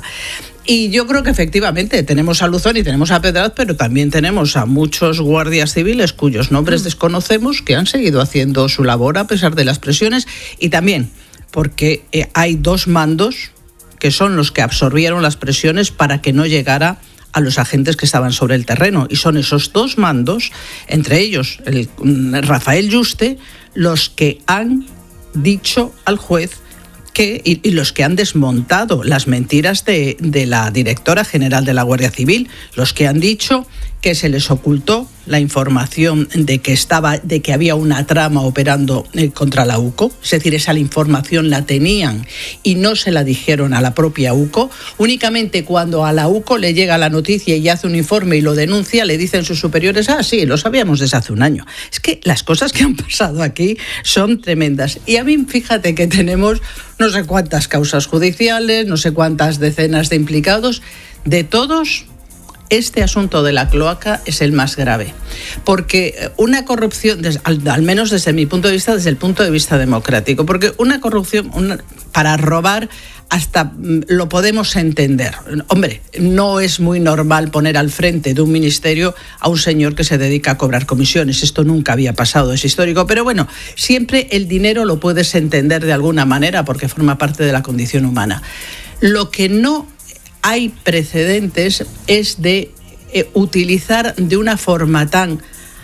Y yo creo que efectivamente tenemos a Luzón y tenemos a Pedraz, pero también tenemos a muchos guardias civiles cuyos nombres desconocemos que han seguido haciendo su labor a pesar de las presiones, y también porque eh, hay dos mandos que son los que absorbieron las presiones para que no llegara a los agentes que estaban sobre el terreno, y son esos dos mandos, entre ellos el Rafael Yuste, los que han dicho al juez que, y, y los que han desmontado las mentiras de, de la directora general de la Guardia Civil, los que han dicho que se les ocultó la información de que estaba, de que había una trama operando contra la U C O, es decir, esa información la tenían y no se la dijeron a la propia U C O. Únicamente cuando a la U C O le llega la noticia y hace un informe y lo denuncia, le dicen sus superiores: ah, sí, lo sabíamos desde hace un año. Es que las cosas que han pasado aquí son tremendas. Y a mí, fíjate que tenemos no sé cuántas causas judiciales, no sé cuántas decenas de implicados, de todos. Este asunto de la cloaca es el más grave, porque una corrupción, al, al menos desde mi punto de vista, desde el punto de vista democrático, porque una corrupción una, para robar hasta lo podemos entender. Hombre, no es muy normal poner al frente de un ministerio a un señor que se dedica a cobrar comisiones. Esto nunca había pasado, es histórico. Pero bueno, siempre el dinero lo puedes entender de alguna manera porque forma parte de la condición humana. Lo que no hay precedentes es de eh, utilizar de una forma tan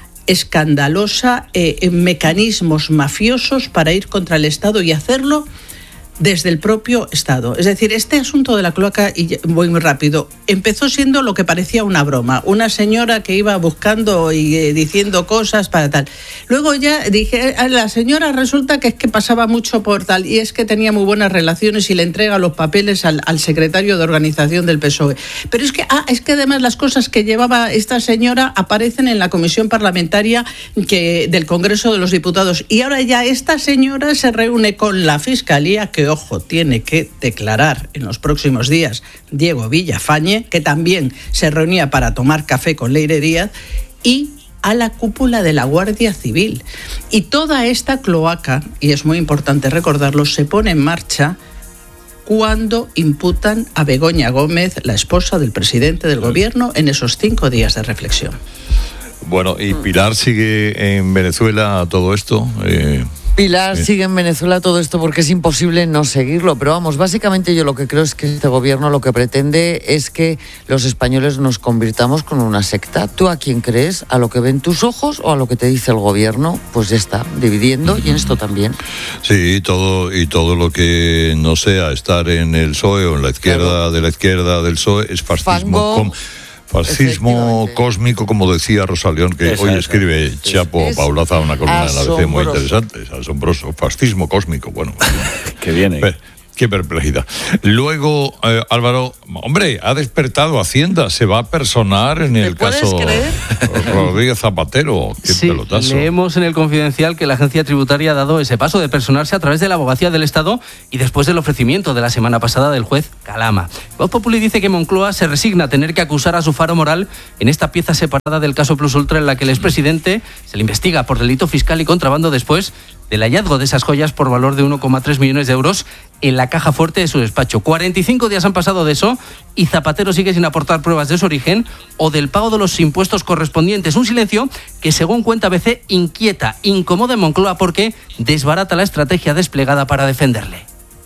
escandalosa eh, mecanismos mafiosos para ir contra el Estado y hacerlo desde el propio Estado. Es decir, este asunto de la cloaca, y voy muy rápido, empezó siendo lo que parecía una broma. Una señora que iba buscando y eh, diciendo cosas para tal. Luego ya dije, a la señora resulta que es que pasaba mucho por tal, y es que tenía muy buenas relaciones y le entrega los papeles al, al secretario de organización del P S O E. Pero es que, ah, es que además las cosas que llevaba esta señora aparecen en la comisión parlamentaria que, del Congreso de los Diputados. Y ahora ya esta señora se reúne con la Fiscalía, que ojo, tiene que declarar en los próximos días Diego Villafañe, que también se reunía para tomar café con Leire Díaz, y a la cúpula de la Guardia Civil. Y toda esta cloaca, y es muy importante recordarlo, se pone en marcha cuando imputan a Begoña Gómez, la esposa del presidente del gobierno, en esos cinco días de reflexión. Bueno, ¿y Pilar sigue en Venezuela a todo esto? Eh... Pilar, Sí. sigue en Venezuela todo esto porque es imposible no seguirlo, pero vamos, básicamente yo lo que creo es que este gobierno lo que pretende es que los españoles nos convirtamos con una secta. ¿Tú a quién crees? ¿A lo que ven tus ojos o a lo que te dice el gobierno? Pues ya está, dividiendo, y en esto también. Sí, todo, y todo lo que no sea estar en el P S O E o en la izquierda Claro. de la izquierda del P S O E es fascismo. Fango. com- Fascismo cósmico, como decía Rosa León, que Esa, hoy esa. escribe Chapo Es Paulaza una columna en la A B C muy asombroso. interesante. Es asombroso. Fascismo cósmico, bueno. Que viene. Pe- Qué perplejidad. Luego, eh, Álvaro, hombre, ha despertado Hacienda. Se va a personar en el puedes caso creer? Rodríguez Zapatero. Qué Sí, pelotazo. leemos en el Confidencial que la agencia tributaria ha dado ese paso de personarse a través de la abogacía del Estado y después del ofrecimiento de la semana pasada del juez Calama. Voz Populi dice que Moncloa se resigna a tener que acusar a su faro moral en esta pieza separada del caso Plus Ultra, en la que el expresidente se le investiga por delito fiscal y contrabando después del hallazgo de esas joyas por valor de uno coma tres millones de euros en la caja fuerte de su despacho. cuarenta y cinco días han pasado de eso y Zapatero sigue sin aportar pruebas de su origen o del pago de los impuestos correspondientes. Un silencio que, según cuenta A B C, inquieta, incomoda en Moncloa porque desbarata la estrategia desplegada para defenderle.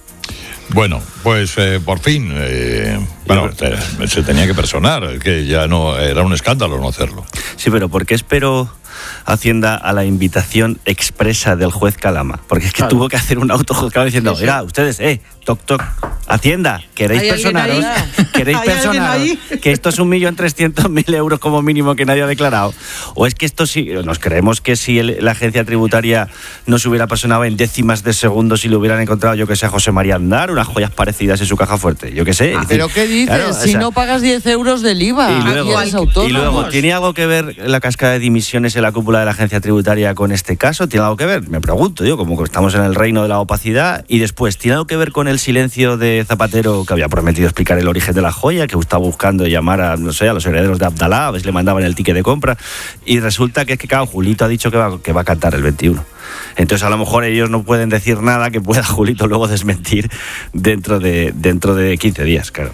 Bueno, pues eh, por fin, eh, bueno, te- se tenía que personar, que ya no era un escándalo no hacerlo. Sí, pero ¿por qué esperó Hacienda a la invitación expresa del juez Calama? Porque es que Claro. tuvo que hacer un autojuzgado diciendo, Sí, sí. mira, ustedes, eh, toc, toc, Hacienda, ¿queréis ¿Hay alguien personaros? ahí? ¿Queréis ¿Hay alguien personaros? ahí? Que esto es un millón trescientos mil euros como mínimo que nadie ha declarado. ¿O es que esto sí, nos creemos que si el- la agencia tributaria no se hubiera personado en décimas de segundo si le hubieran encontrado, yo que sé, a José María Aznar, unas joyas parecidas en su caja fuerte? Yo que sé. Es decir, ¿Pero qué dices? claro, o si sea, no pagas diez euros del I V A y luego, eres autónomo. y luego, ¿tiene algo que ver la cascada de dimisiones en la cúpula de la agencia tributaria con este caso? ¿Tiene algo que ver? Me pregunto yo, como que estamos en el reino de la opacidad. Y después, ¿tiene algo que ver con el silencio de Zapatero, que había prometido explicar el origen de la joya, que estaba buscando llamar a, no sé, a los herederos de Abdalá, a ver si le mandaban el ticket de compra? Y resulta que es que, claro, Julito ha dicho que va, que va a cantar el veintiuno. Entonces, a lo mejor ellos no pueden decir nada que pueda Julito luego desmentir dentro de, dentro de quince días, claro.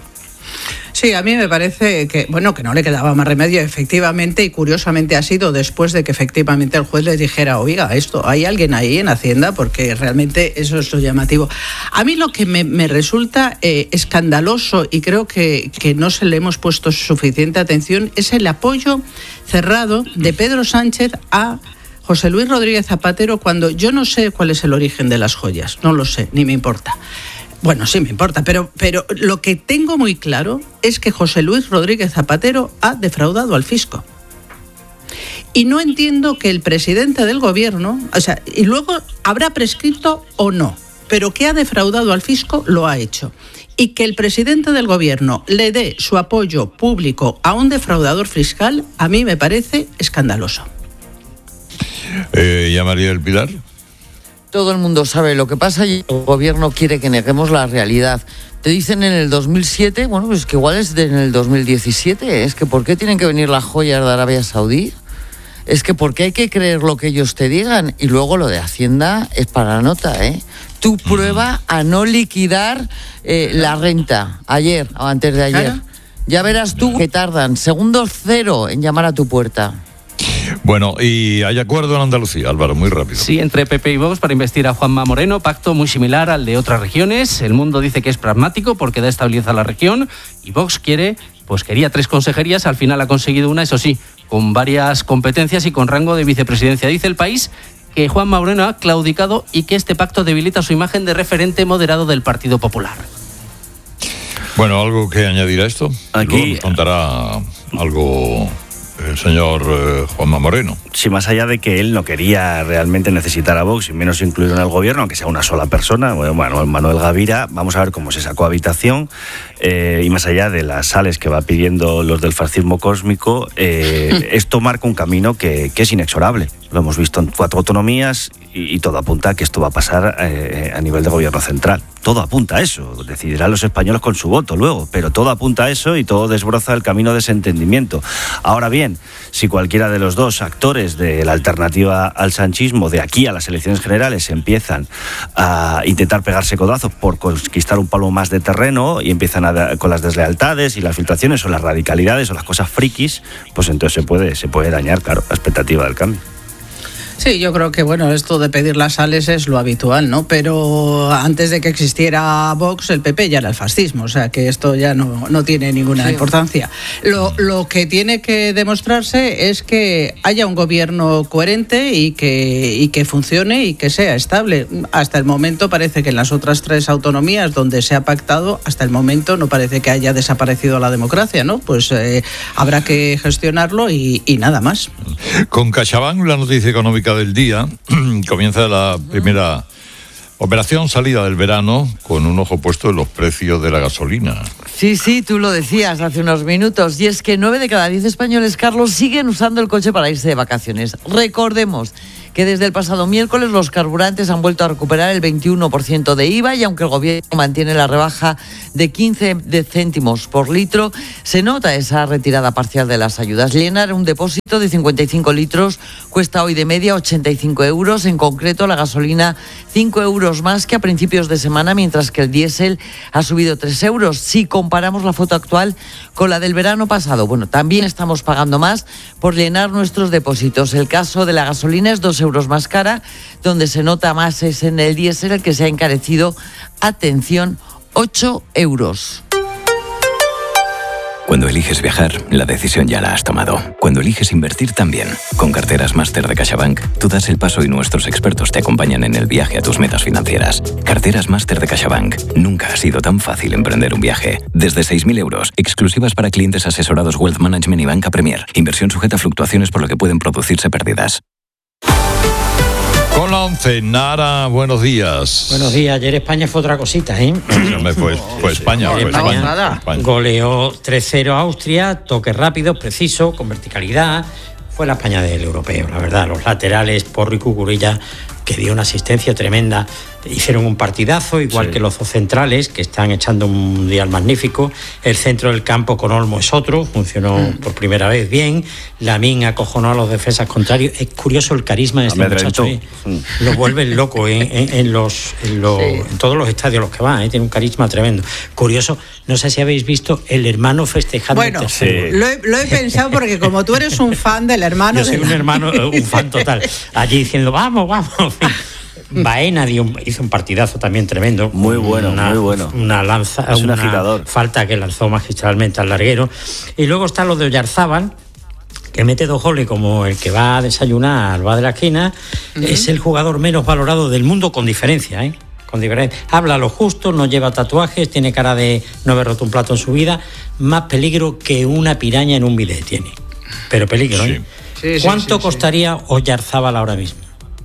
Sí, a mí me parece que, bueno, que no le quedaba más remedio, efectivamente, y curiosamente ha sido después de que efectivamente el juez les dijera, oiga, esto, ¿hay alguien ahí en Hacienda? Porque realmente eso es lo llamativo. A mí lo que me, me resulta eh, escandaloso, y creo que, que no se le hemos puesto suficiente atención, es el apoyo cerrado de Pedro Sánchez a José Luis Rodríguez Zapatero, cuando yo no sé cuál es el origen de las joyas, no lo sé, ni me importa. Bueno, sí me importa, pero, pero lo que tengo muy claro es que José Luis Rodríguez Zapatero ha defraudado al fisco. Y no entiendo que el presidente del gobierno, o sea, y luego habrá prescrito o no, pero que ha defraudado al fisco lo ha hecho. Y que el presidente del gobierno le dé su apoyo público a un defraudador fiscal, a mí me parece escandaloso. Eh, ¿Y a María del Pilar? Todo el mundo sabe lo que pasa y el gobierno quiere que neguemos la realidad. Te dicen en el dos mil siete, bueno, pues que igual es de en el dos mil diecisiete, es que ¿por qué tienen que venir las joyas de Arabia Saudí? Es que ¿por qué hay que creer lo que ellos te digan? Y luego lo de Hacienda es para nota, ¿eh? Tú prueba a no liquidar eh, la renta ayer o antes de ayer. Claro. Ya verás tú que tardan segundos cero en llamar a tu puerta. Bueno, y hay acuerdo en Andalucía, Álvaro, muy rápido. Sí, entre P P y Vox para investir a Juanma Moreno, pacto muy similar al de otras regiones. El Mundo dice que es pragmático porque da estabilidad a la región y Vox quiere, pues quería tres consejerías, al final ha conseguido una, eso sí, con varias competencias y con rango de vicepresidencia. Dice El País que Juanma Moreno ha claudicado y que este pacto debilita su imagen de referente moderado del Partido Popular. Bueno, ¿algo que añadir a esto? Aquí- Luego nos contará algo el señor eh, Juanma Moreno. Sí, más allá de que él no quería realmente necesitar a Vox y menos incluirlo en el gobierno, aunque sea una sola persona, bueno, Manuel, Manuel Gavira, vamos a ver cómo se sacó habitación eh, y más allá de las sales que va pidiendo los del fascismo cósmico, eh, esto marca un camino que, que es inexorable. Lo hemos visto en cuatro autonomías y, y todo apunta a que esto va a pasar eh, a nivel de gobierno central. Todo apunta a eso. Decidirán los españoles con su voto luego, pero todo apunta a eso y todo desbroza el camino de ese entendimiento. Ahora bien, si cualquiera de los dos actores de la alternativa al sanchismo de aquí a las elecciones generales empiezan a intentar pegarse codazos por conquistar un palo más de terreno y empiezan a, con las deslealtades y las filtraciones o las radicalidades o las cosas frikis, pues entonces se puede, se puede dañar, claro, la expectativa del cambio. Sí, yo creo que bueno, esto de pedir las sales es lo habitual, ¿no? Pero antes de que existiera Vox, el P P ya era el fascismo, o sea que esto ya no, no tiene ninguna sí. importancia. Lo, lo que tiene que demostrarse es que haya un gobierno coherente y que, y que funcione y que sea estable. Hasta el momento parece que en las otras tres autonomías donde se ha pactado, hasta el momento no parece que haya desaparecido la democracia, ¿no? Pues eh, habrá que gestionarlo y, y nada más. Con CaixaBank, la noticia económica del día, comienza la primera operación salida del verano con un ojo puesto en los precios de la gasolina. Sí, sí, tú lo decías hace unos minutos, y es que nueve de cada diez españoles, Carlos, siguen usando el coche para irse de vacaciones. Recordemos que desde el pasado miércoles los carburantes han vuelto a recuperar el veintiuno por ciento de I V A, y aunque el gobierno mantiene la rebaja de quince céntimos por litro, se nota esa retirada parcial de las ayudas. Llenar un depósito de cincuenta y cinco litros cuesta hoy de media ochenta y cinco euros, en concreto la gasolina cinco euros más que a principios de semana, mientras que el diésel ha subido tres euros. Si comparamos la foto actual con la del verano pasado, bueno, también estamos pagando más por llenar nuestros depósitos. El caso de la gasolina es dos euros más cara, donde se nota más es en el diésel, el que se ha encarecido, atención, ocho euros. Cuando eliges viajar, la decisión ya la has tomado. Cuando eliges invertir también. Con Carteras Máster de CaixaBank, tú das el paso y nuestros expertos te acompañan en el viaje a tus metas financieras. Carteras Máster de CaixaBank. Nunca ha sido tan fácil emprender un viaje. Desde seis mil euros, exclusivas para clientes asesorados Wealth Management y Banca Premier. Inversión sujeta a fluctuaciones por lo que pueden producirse pérdidas. Con la once, Nara, buenos días. Buenos días. Ayer España fue otra cosita, ¿eh? Fue, fue, fue España, fue España, España, España. Goleó tres cero a Austria, toques rápidos, precisos, con verticalidad. Fue la España del europeo, la verdad. Los laterales, Porro y Cucurella, que dio una asistencia tremenda, hicieron un partidazo, igual sí. que los dos centrales, que están echando un mundial magnífico. El centro del campo con Olmo es otro, funcionó mm. por primera vez bien. Lamín acojonó a los defensas contrarios. Es curioso el carisma de este muchacho, ¿eh? mm. Lo vuelve loco en, en, en, los, en, los, sí. en todos los estadios a los que va, ¿eh? Tiene un carisma tremendo. Curioso, no sé si habéis visto el hermano festejando. Bueno, sí. lo, he, lo he pensado porque como tú eres un fan del hermano... Yo soy un hermano, un fan total. Allí diciendo, vamos, vamos... Baena dio, hizo un partidazo también tremendo. Muy bueno, una, muy bueno. Una lanza, es un una agitador. Falta que lanzó magistralmente al larguero. Y luego está lo de Oyarzábal, que mete dos goles como el que va a desayunar, va de la esquina. Uh-huh. Es el jugador menos valorado del mundo con diferencia, ¿eh? Con diferencia. Habla lo justo, no lleva tatuajes, tiene cara de no haber roto un plato en su vida. Más peligro que una piraña en un bidet tiene. Pero peligro, ¿eh? Sí. Sí, ¿Cuánto sí, sí, costaría sí. Oyarzábal ahora mismo?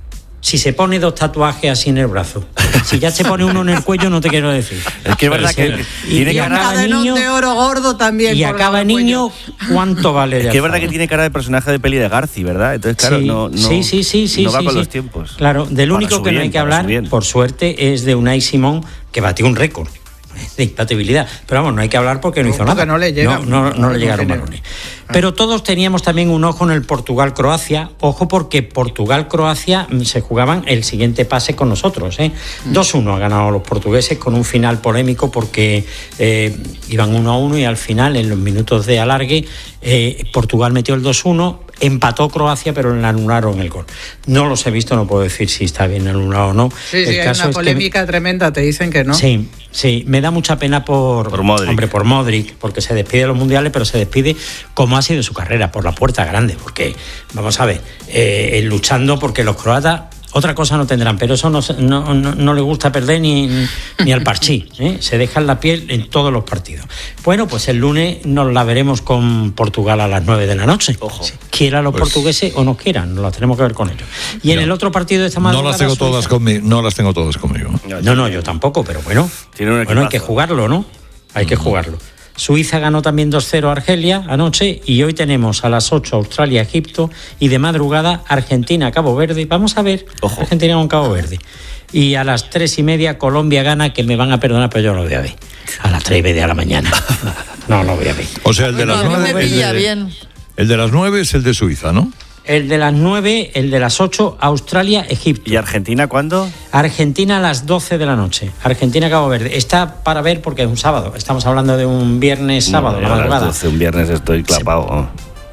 Si se pone dos tatuajes así en el brazo. Si ya se pone uno en el cuello, no te quiero decir. Es que es verdad que... Y, tiene y acaba niño, de oro gordo también. Y acaba niño, ¿cuánto vale? Es que es verdad que tiene cara de personaje de peli de Garci, ¿verdad? Entonces, claro, sí, no, no, sí, sí, sí, sí, no va sí, con sí. los tiempos. Claro, del único que bien, no hay que hablar, por suerte, es de Unai Simón, que batió un récord de impatibilidad. Pero vamos, no hay que hablar porque no hizo nada. No le llega, no, no, no, no le llegaron balones. Pero todos teníamos también un ojo en el Portugal-Croacia. Ojo porque Portugal-Croacia se jugaban el siguiente pase con nosotros, ¿eh? dos uno ha ganado los portugueses con un final polémico porque eh, iban uno a uno y al final, en los minutos de alargue, eh, Portugal metió el dos uno. Empató Croacia, pero le anularon el gol. No los he visto, no puedo decir si está bien anulado o no. Sí, sí, el hay caso una es polémica que... tremenda, te dicen que no. Sí, sí, me da mucha pena por, por Modric. Hombre, por Modric, porque se despide de los mundiales, pero se despide como ha sido su carrera, por la puerta grande, porque, vamos a ver, eh, luchando porque los croatas... Otra cosa no tendrán, pero eso no, no, no, no le gusta perder ni, ni al parchí, ¿eh? Se dejan la piel en todos los partidos. Bueno, pues el lunes nos la veremos con Portugal a las nueve de la noche. Ojo. Quieran los pues, portugueses o no quieran, nos las tenemos que ver con ellos. Y no, en el otro partido de esta madrugada... No las tengo todas conmigo, no las tengo todas conmigo. No, no, yo tampoco, pero bueno, bueno hay que jugarlo, ¿no? Hay que jugarlo. Suiza ganó también dos cero a Argelia anoche y hoy tenemos a las ocho Australia-Egipto y de madrugada Argentina-Cabo Verde. Vamos a ver, Ojo. Argentina con Cabo Verde. Y a las tres y media Colombia gana, que me van a perdonar, pero yo no lo voy a ver. A las tres y media de la mañana. No, no voy a ver. O sea, el de las no, nueve... No me pilla el de, bien. El de las nueve es el de Suiza, ¿no? El de las nueve, el de las ocho, Australia, Egipto. ¿Y Argentina cuándo? Argentina a las doce de la noche. Argentina, Cabo Verde. Está para ver porque es un sábado. Estamos hablando de un viernes, sábado, no, la madrugada. A las doce, un viernes estoy clapado.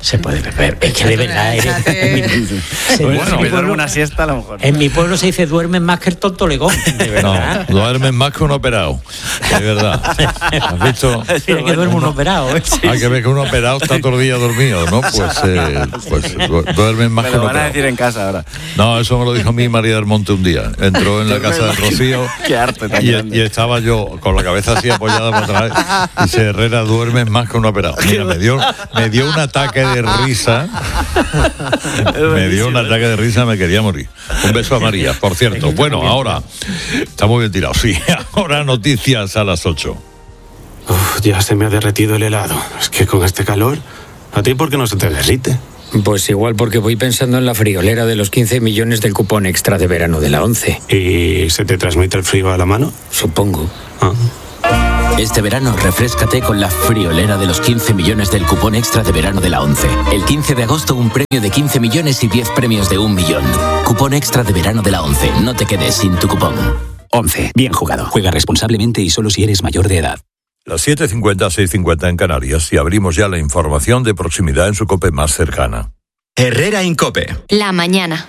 Se puede beber. Es que de verdad eres... en, mi, bueno, en, mi pueblo, una siesta a lo mejor. En mi pueblo se dice duermen más que el tonto legón, de verdad. No, duermen más que un operado, de verdad. ¿Has visto? Mira que duerme un operado. ¿eh? Hay que ver que un operado está todo el día dormido, ¿no? Pues, eh, pues duermen más me que un lo van operado. a decir en casa ahora. No, eso me lo dijo a mí María del Monte un día. Entró en la casa de Rocío. Qué arte tan y, grande. y estaba yo con la cabeza así apoyada para atrás. Y dice, Herrera, duermes más que un operado. Mira, me dio, me dio un ataque de risa. Me dio un ataque de risa, me quería morir. Un beso a María, por cierto. Bueno, ahora, está muy bien tirado, sí. Ahora noticias a las ocho. Uf, ya se me ha derretido el helado. Es que con este calor, ¿a ti por qué no se te derrite? Pues igual porque voy pensando en la friolera de los quince millones del cupón extra de verano de la once. ¿Y se te transmite el frío a la mano? Supongo. Ah. Este verano refréscate con la friolera de los quince millones del cupón extra de verano de la once. El quince de agosto un premio de quince millones y diez premios de un millón. Cupón extra de verano de la once. No te quedes sin tu cupón. once. Bien jugado. Juega responsablemente y solo si eres mayor de edad. Las siete cincuenta, seis cincuenta en Canarias y abrimos ya la información de proximidad en su COPE más cercana. Herrera Incope. La mañana.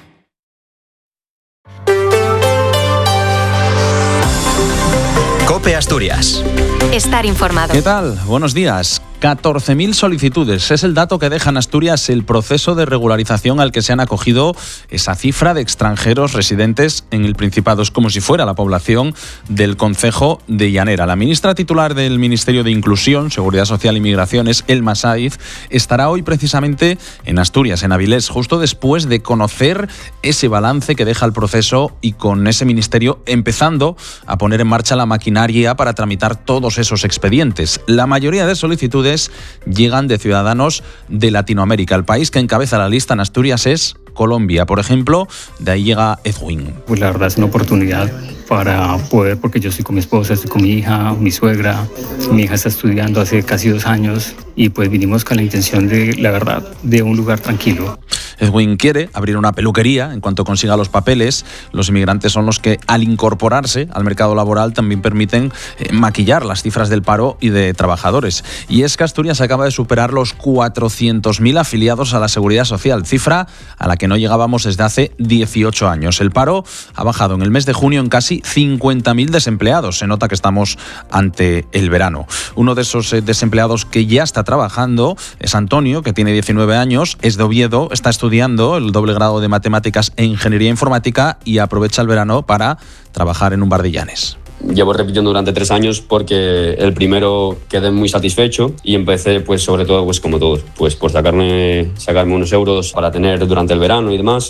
COPE Asturias. Estar informado. ¿Qué tal? Buenos días. catorce mil solicitudes. Es el dato que deja en Asturias el proceso de regularización al que se han acogido esa cifra de extranjeros residentes en el Principado. Es como si fuera la población del concejo de Llanera. La ministra titular del Ministerio de Inclusión, Seguridad Social y Migraciones, Elma Saiz, estará hoy precisamente en Asturias, en Avilés, justo después de conocer ese balance que deja el proceso y con ese ministerio empezando a poner en marcha la maquinaria para tramitar todos esos expedientes. La mayoría de solicitudes llegan de ciudadanos de Latinoamérica. El país que encabeza la lista en Asturias es Colombia, por ejemplo. De ahí llega Edwin. Pues la verdad es una oportunidad para poder, porque yo estoy con mi esposa, estoy con mi hija, mi suegra. Mi hija está estudiando hace casi dos años y pues vinimos con la intención de, la verdad, de un lugar tranquilo. Edwin quiere abrir una peluquería en cuanto consiga los papeles. Los inmigrantes son los que, al incorporarse al mercado laboral, también permiten eh, maquillar las cifras del paro y de trabajadores. Y es que Asturias acaba de superar los cuatrocientos mil afiliados a la Seguridad Social, cifra a la que no llegábamos desde hace dieciocho años. El paro ha bajado en el mes de junio en casi cincuenta mil desempleados. Se nota que estamos ante el verano. Uno de esos eh, desempleados que ya está trabajando es Antonio, que tiene diecinueve años, es de Oviedo, está estudiando estudiando el doble grado de Matemáticas e Ingeniería Informática y aprovecha el verano para trabajar en un bar de Llanes. Llevo repitiendo durante tres años porque el primero quedé muy satisfecho y empecé, pues sobre todo, pues como todos, pues por sacarme, sacarme unos euros para tener durante el verano y demás.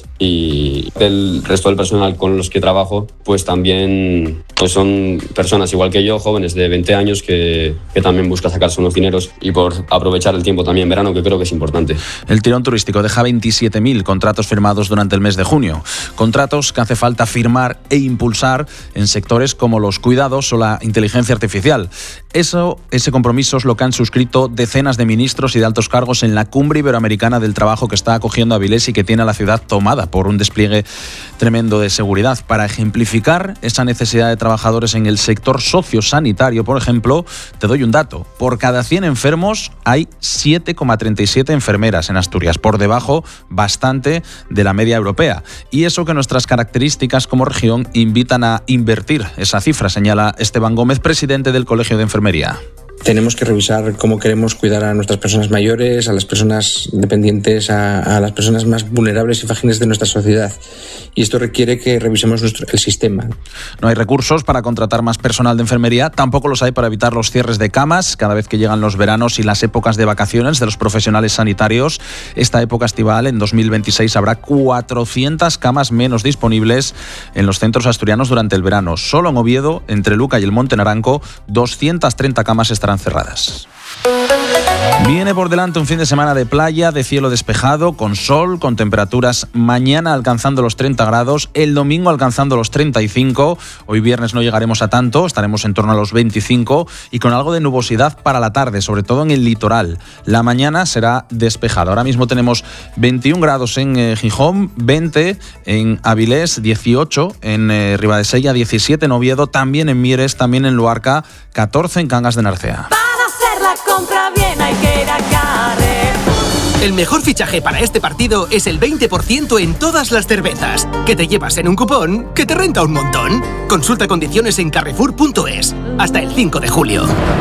Y el resto del personal con los que trabajo, pues también pues son personas igual que yo, jóvenes de veinte años, que, que también buscan sacarse unos dineros y por aprovechar el tiempo también en verano, que creo que es importante. El tirón turístico deja veintisiete mil contratos firmados durante el mes de junio. Contratos que hace falta firmar e impulsar en sectores como los cuidados o la inteligencia artificial. Eso, ese compromiso es lo que han suscrito decenas de ministros y de altos cargos en la Cumbre Iberoamericana del Trabajo que está acogiendo Avilés y que tiene a la ciudad tomada por un despliegue tremendo de seguridad. Para ejemplificar esa necesidad de trabajadores en el sector sociosanitario, por ejemplo, te doy un dato. Por cada cien enfermos hay siete coma treinta y siete enfermeras en Asturias, por debajo bastante de la media europea. Y eso que nuestras características como región invitan a invertir esa cifra, señala Esteban Gómez, presidente del Colegio de Enfermería. Tenemos que revisar cómo queremos cuidar a nuestras personas mayores, a las personas dependientes, a, a las personas más vulnerables y frágiles de nuestra sociedad. Y esto requiere que revisemos nuestro, el sistema. No hay recursos para contratar más personal de enfermería, tampoco los hay para evitar los cierres de camas cada vez que llegan los veranos y las épocas de vacaciones de los profesionales sanitarios. Esta época estival, en dos mil veintiséis, habrá cuatrocientas camas menos disponibles en los centros asturianos durante el verano. Solo en Oviedo, entre Luca y el Monte Naranco, doscientas treinta camas estarán cerradas. Viene por delante un fin de semana de playa, de cielo despejado, con sol, con temperaturas mañana alcanzando los treinta grados, el domingo alcanzando los treinta y cinco, hoy viernes no llegaremos a tanto, estaremos en torno a los veinticinco y con algo de nubosidad para la tarde, sobre todo en el litoral. La mañana será despejada. Ahora mismo tenemos veintiún grados en eh, Gijón, veinte en Avilés, dieciocho en eh, Ribadesella, diecisiete en Oviedo, también en Mieres, también en Luarca, catorce en Cangas de Narcea. Para hacer la compra bien hay que ir a Carrefour. El mejor fichaje para este partido es el veinte por ciento en todas las cervezas, que te llevas en un cupón que te renta un montón. Consulta condiciones en carrefour punto es. Hasta el cinco de julio.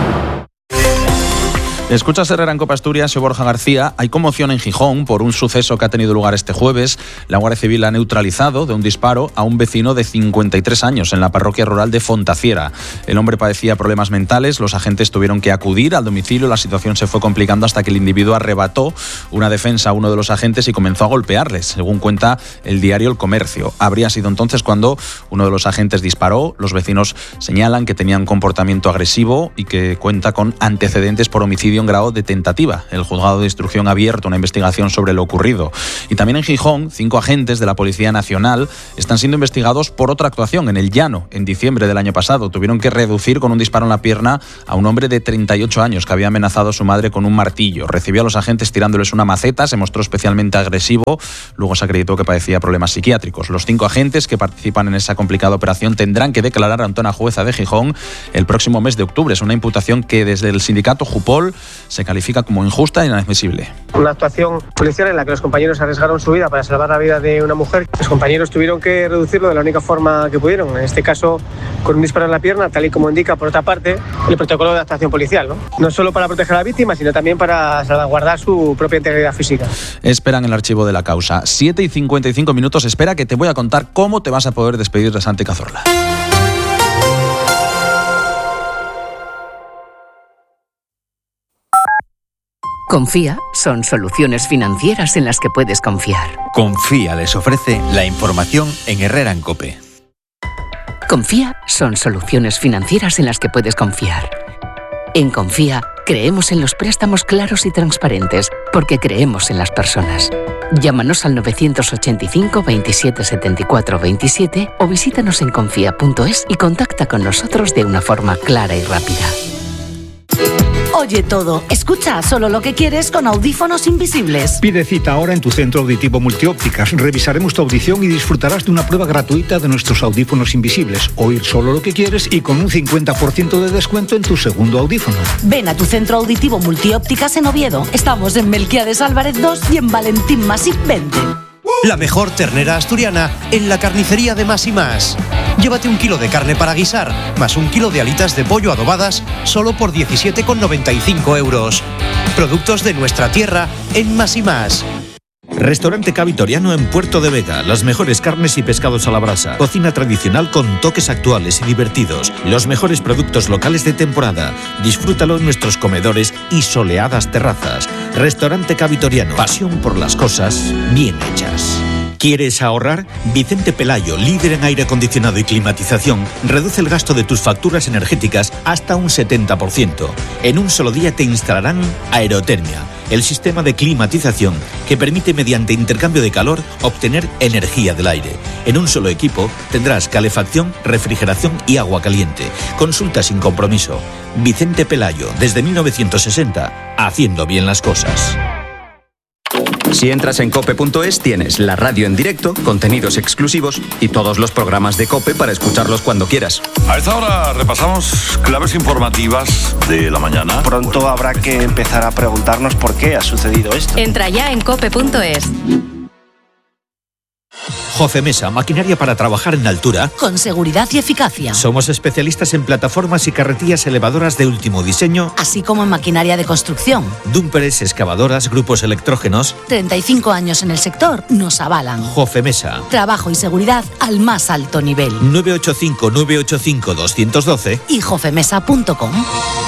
Escuchas Herrera en Cope Asturias, soy Borja García. Hay conmoción en Gijón por un suceso que ha tenido lugar este jueves. La Guardia Civil ha neutralizado de un disparo a un vecino de cincuenta y tres años en la parroquia rural de Fontaciera. El hombre padecía problemas mentales, los agentes tuvieron que acudir al domicilio, la situación se fue complicando hasta que el individuo arrebató una defensa a uno de los agentes y comenzó a golpearles, según cuenta el diario El Comercio. Habría sido entonces cuando uno de los agentes disparó. Los vecinos señalan que tenía un comportamiento agresivo y que cuenta con antecedentes por homicidio en grado de tentativa. El juzgado de instrucción ha abierto una investigación sobre lo ocurrido. Y también en Gijón, cinco agentes de la Policía Nacional están siendo investigados por otra actuación en el Llano. En diciembre del año pasado tuvieron que reducir con un disparo en la pierna a un hombre de treinta y ocho años que había amenazado a su madre con un martillo. Recibió a los agentes tirándoles una maceta, se mostró especialmente agresivo, luego se acreditó que padecía problemas psiquiátricos. Los cinco agentes que participan en esa complicada operación tendrán que declarar ante una jueza de Gijón el próximo mes de octubre. Es una imputación que desde el sindicato Jupol se califica como injusta e inadmisible. Una actuación policial en la que los compañeros arriesgaron su vida para salvar la vida de una mujer. Los compañeros tuvieron que reducirlo de la única forma que pudieron, en este caso con un disparo en la pierna, tal y como indica por otra parte el protocolo de actuación policial, ¿no? No solo para proteger a la víctima, sino también para salvaguardar su propia integridad física. Esperan el archivo de la causa. siete y cincuenta y cinco minutos, espera que te voy a contar cómo te vas a poder despedir de Santi Cazorla. Confía son soluciones financieras en las que puedes confiar. Confía les ofrece la información en Herrera en Cope. Confía son soluciones financieras en las que puedes confiar. En Confía creemos en los préstamos claros y transparentes porque creemos en las personas. Llámanos al nueve ocho cinco, veintisiete, setenta y cuatro, veintisiete o visítanos en confía punto es y contacta con nosotros de una forma clara y rápida. Oye todo, escucha solo lo que quieres con audífonos invisibles. Pide cita ahora en tu centro auditivo Multiópticas. Revisaremos tu audición y disfrutarás de una prueba gratuita de nuestros audífonos invisibles. Oír solo lo que quieres y con un cincuenta por ciento de descuento en tu segundo audífono. Ven a tu centro auditivo Multiópticas en Oviedo. Estamos en Melquiades Álvarez dos y en Valentín Masip veinte. La mejor ternera asturiana en la carnicería de Más y Más. Llévate un kilo de carne para guisar, más un kilo de alitas de pollo adobadas, solo por diecisiete con noventa y cinco euros. Productos de nuestra tierra en Más y Más. Restaurante K Vitoriano en Puerto de Vega. Las mejores carnes y pescados a la brasa. Cocina tradicional con toques actuales y divertidos. Los mejores productos locales de temporada. Disfrútalo en nuestros comedores y soleadas terrazas. Restaurante K Vitoriano. Pasión por las cosas bien hechas. ¿Quieres ahorrar? Vicente Pelayo, líder en aire acondicionado y climatización, reduce el gasto de tus facturas energéticas hasta un setenta por ciento. En un solo día te instalarán Aerotermia, el sistema de climatización que permite mediante intercambio de calor obtener energía del aire. En un solo equipo tendrás calefacción, refrigeración y agua caliente. Consulta sin compromiso. Vicente Pelayo, desde mil novecientos sesenta, haciendo bien las cosas. Si entras en cope punto es tienes la radio en directo, contenidos exclusivos y todos los programas de COPE para escucharlos cuando quieras. A esta hora repasamos claves informativas de la mañana. Pronto bueno, habrá que empezar a preguntarnos por qué ha sucedido esto. Entra ya en cope punto es. Jofemesa, maquinaria para trabajar en altura. Con seguridad y eficacia. Somos especialistas en plataformas y carretillas elevadoras de último diseño. Así como en maquinaria de construcción. Dumpers, excavadoras, grupos electrógenos. treinta y cinco años en el sector nos avalan. Jofemesa. Trabajo y seguridad al más alto nivel. nueve ocho cinco, nueve ocho cinco, dos uno dos y jofemesa punto com.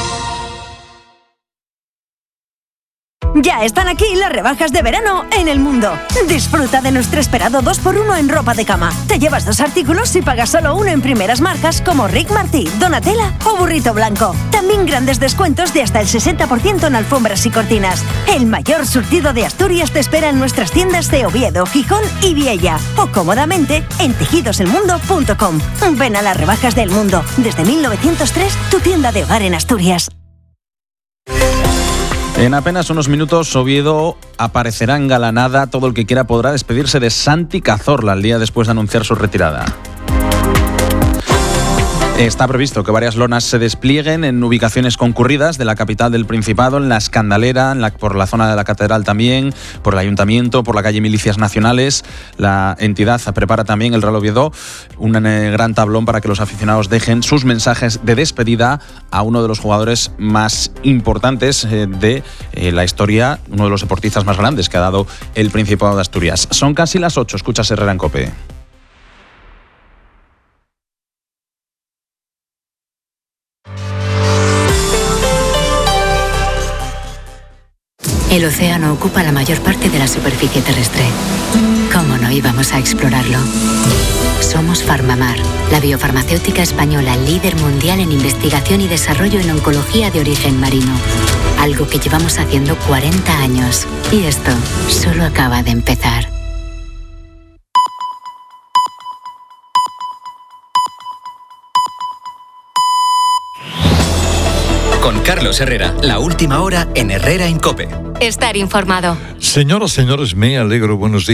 Ya están aquí las rebajas de verano en El Mundo. Disfruta de nuestro esperado dos por uno en ropa de cama. Te llevas dos artículos y pagas solo uno en primeras marcas como Rick Martí, Donatella o Burrito Blanco. También grandes descuentos de hasta el sesenta por ciento en alfombras y cortinas. El mayor surtido de Asturias te espera en nuestras tiendas de Oviedo, Gijón y Viella. O cómodamente en tejidos el mundo punto com. Ven a las rebajas del Mundo. Desde mil novecientos tres, tu tienda de hogar en Asturias. En apenas unos minutos, Oviedo aparecerá engalanada. Todo el que quiera podrá despedirse de Santi Cazorla el día después de anunciar su retirada. Está previsto que varias lonas se desplieguen en ubicaciones concurridas de la capital del Principado, en la Escandalera, en la, por la zona de la Catedral también, por el Ayuntamiento, por la calle Milicias Nacionales. La entidad prepara también, el Real Oviedo, un eh, gran tablón para que los aficionados dejen sus mensajes de despedida a uno de los jugadores más importantes eh, de eh, la historia, uno de los deportistas más grandes que ha dado el Principado de Asturias. Son casi las ocho, escuchas Herrera en COPE. El océano ocupa la mayor parte de la superficie terrestre. ¿Cómo no íbamos a explorarlo? Somos Farmamar, la biofarmacéutica española líder mundial en investigación y desarrollo en oncología de origen marino. Algo que llevamos haciendo cuarenta años. Y esto solo acaba de empezar. Con Carlos Herrera, la última hora en Herrera en COPE. Estar informado. Señoras, señores, me alegro. Buenos días.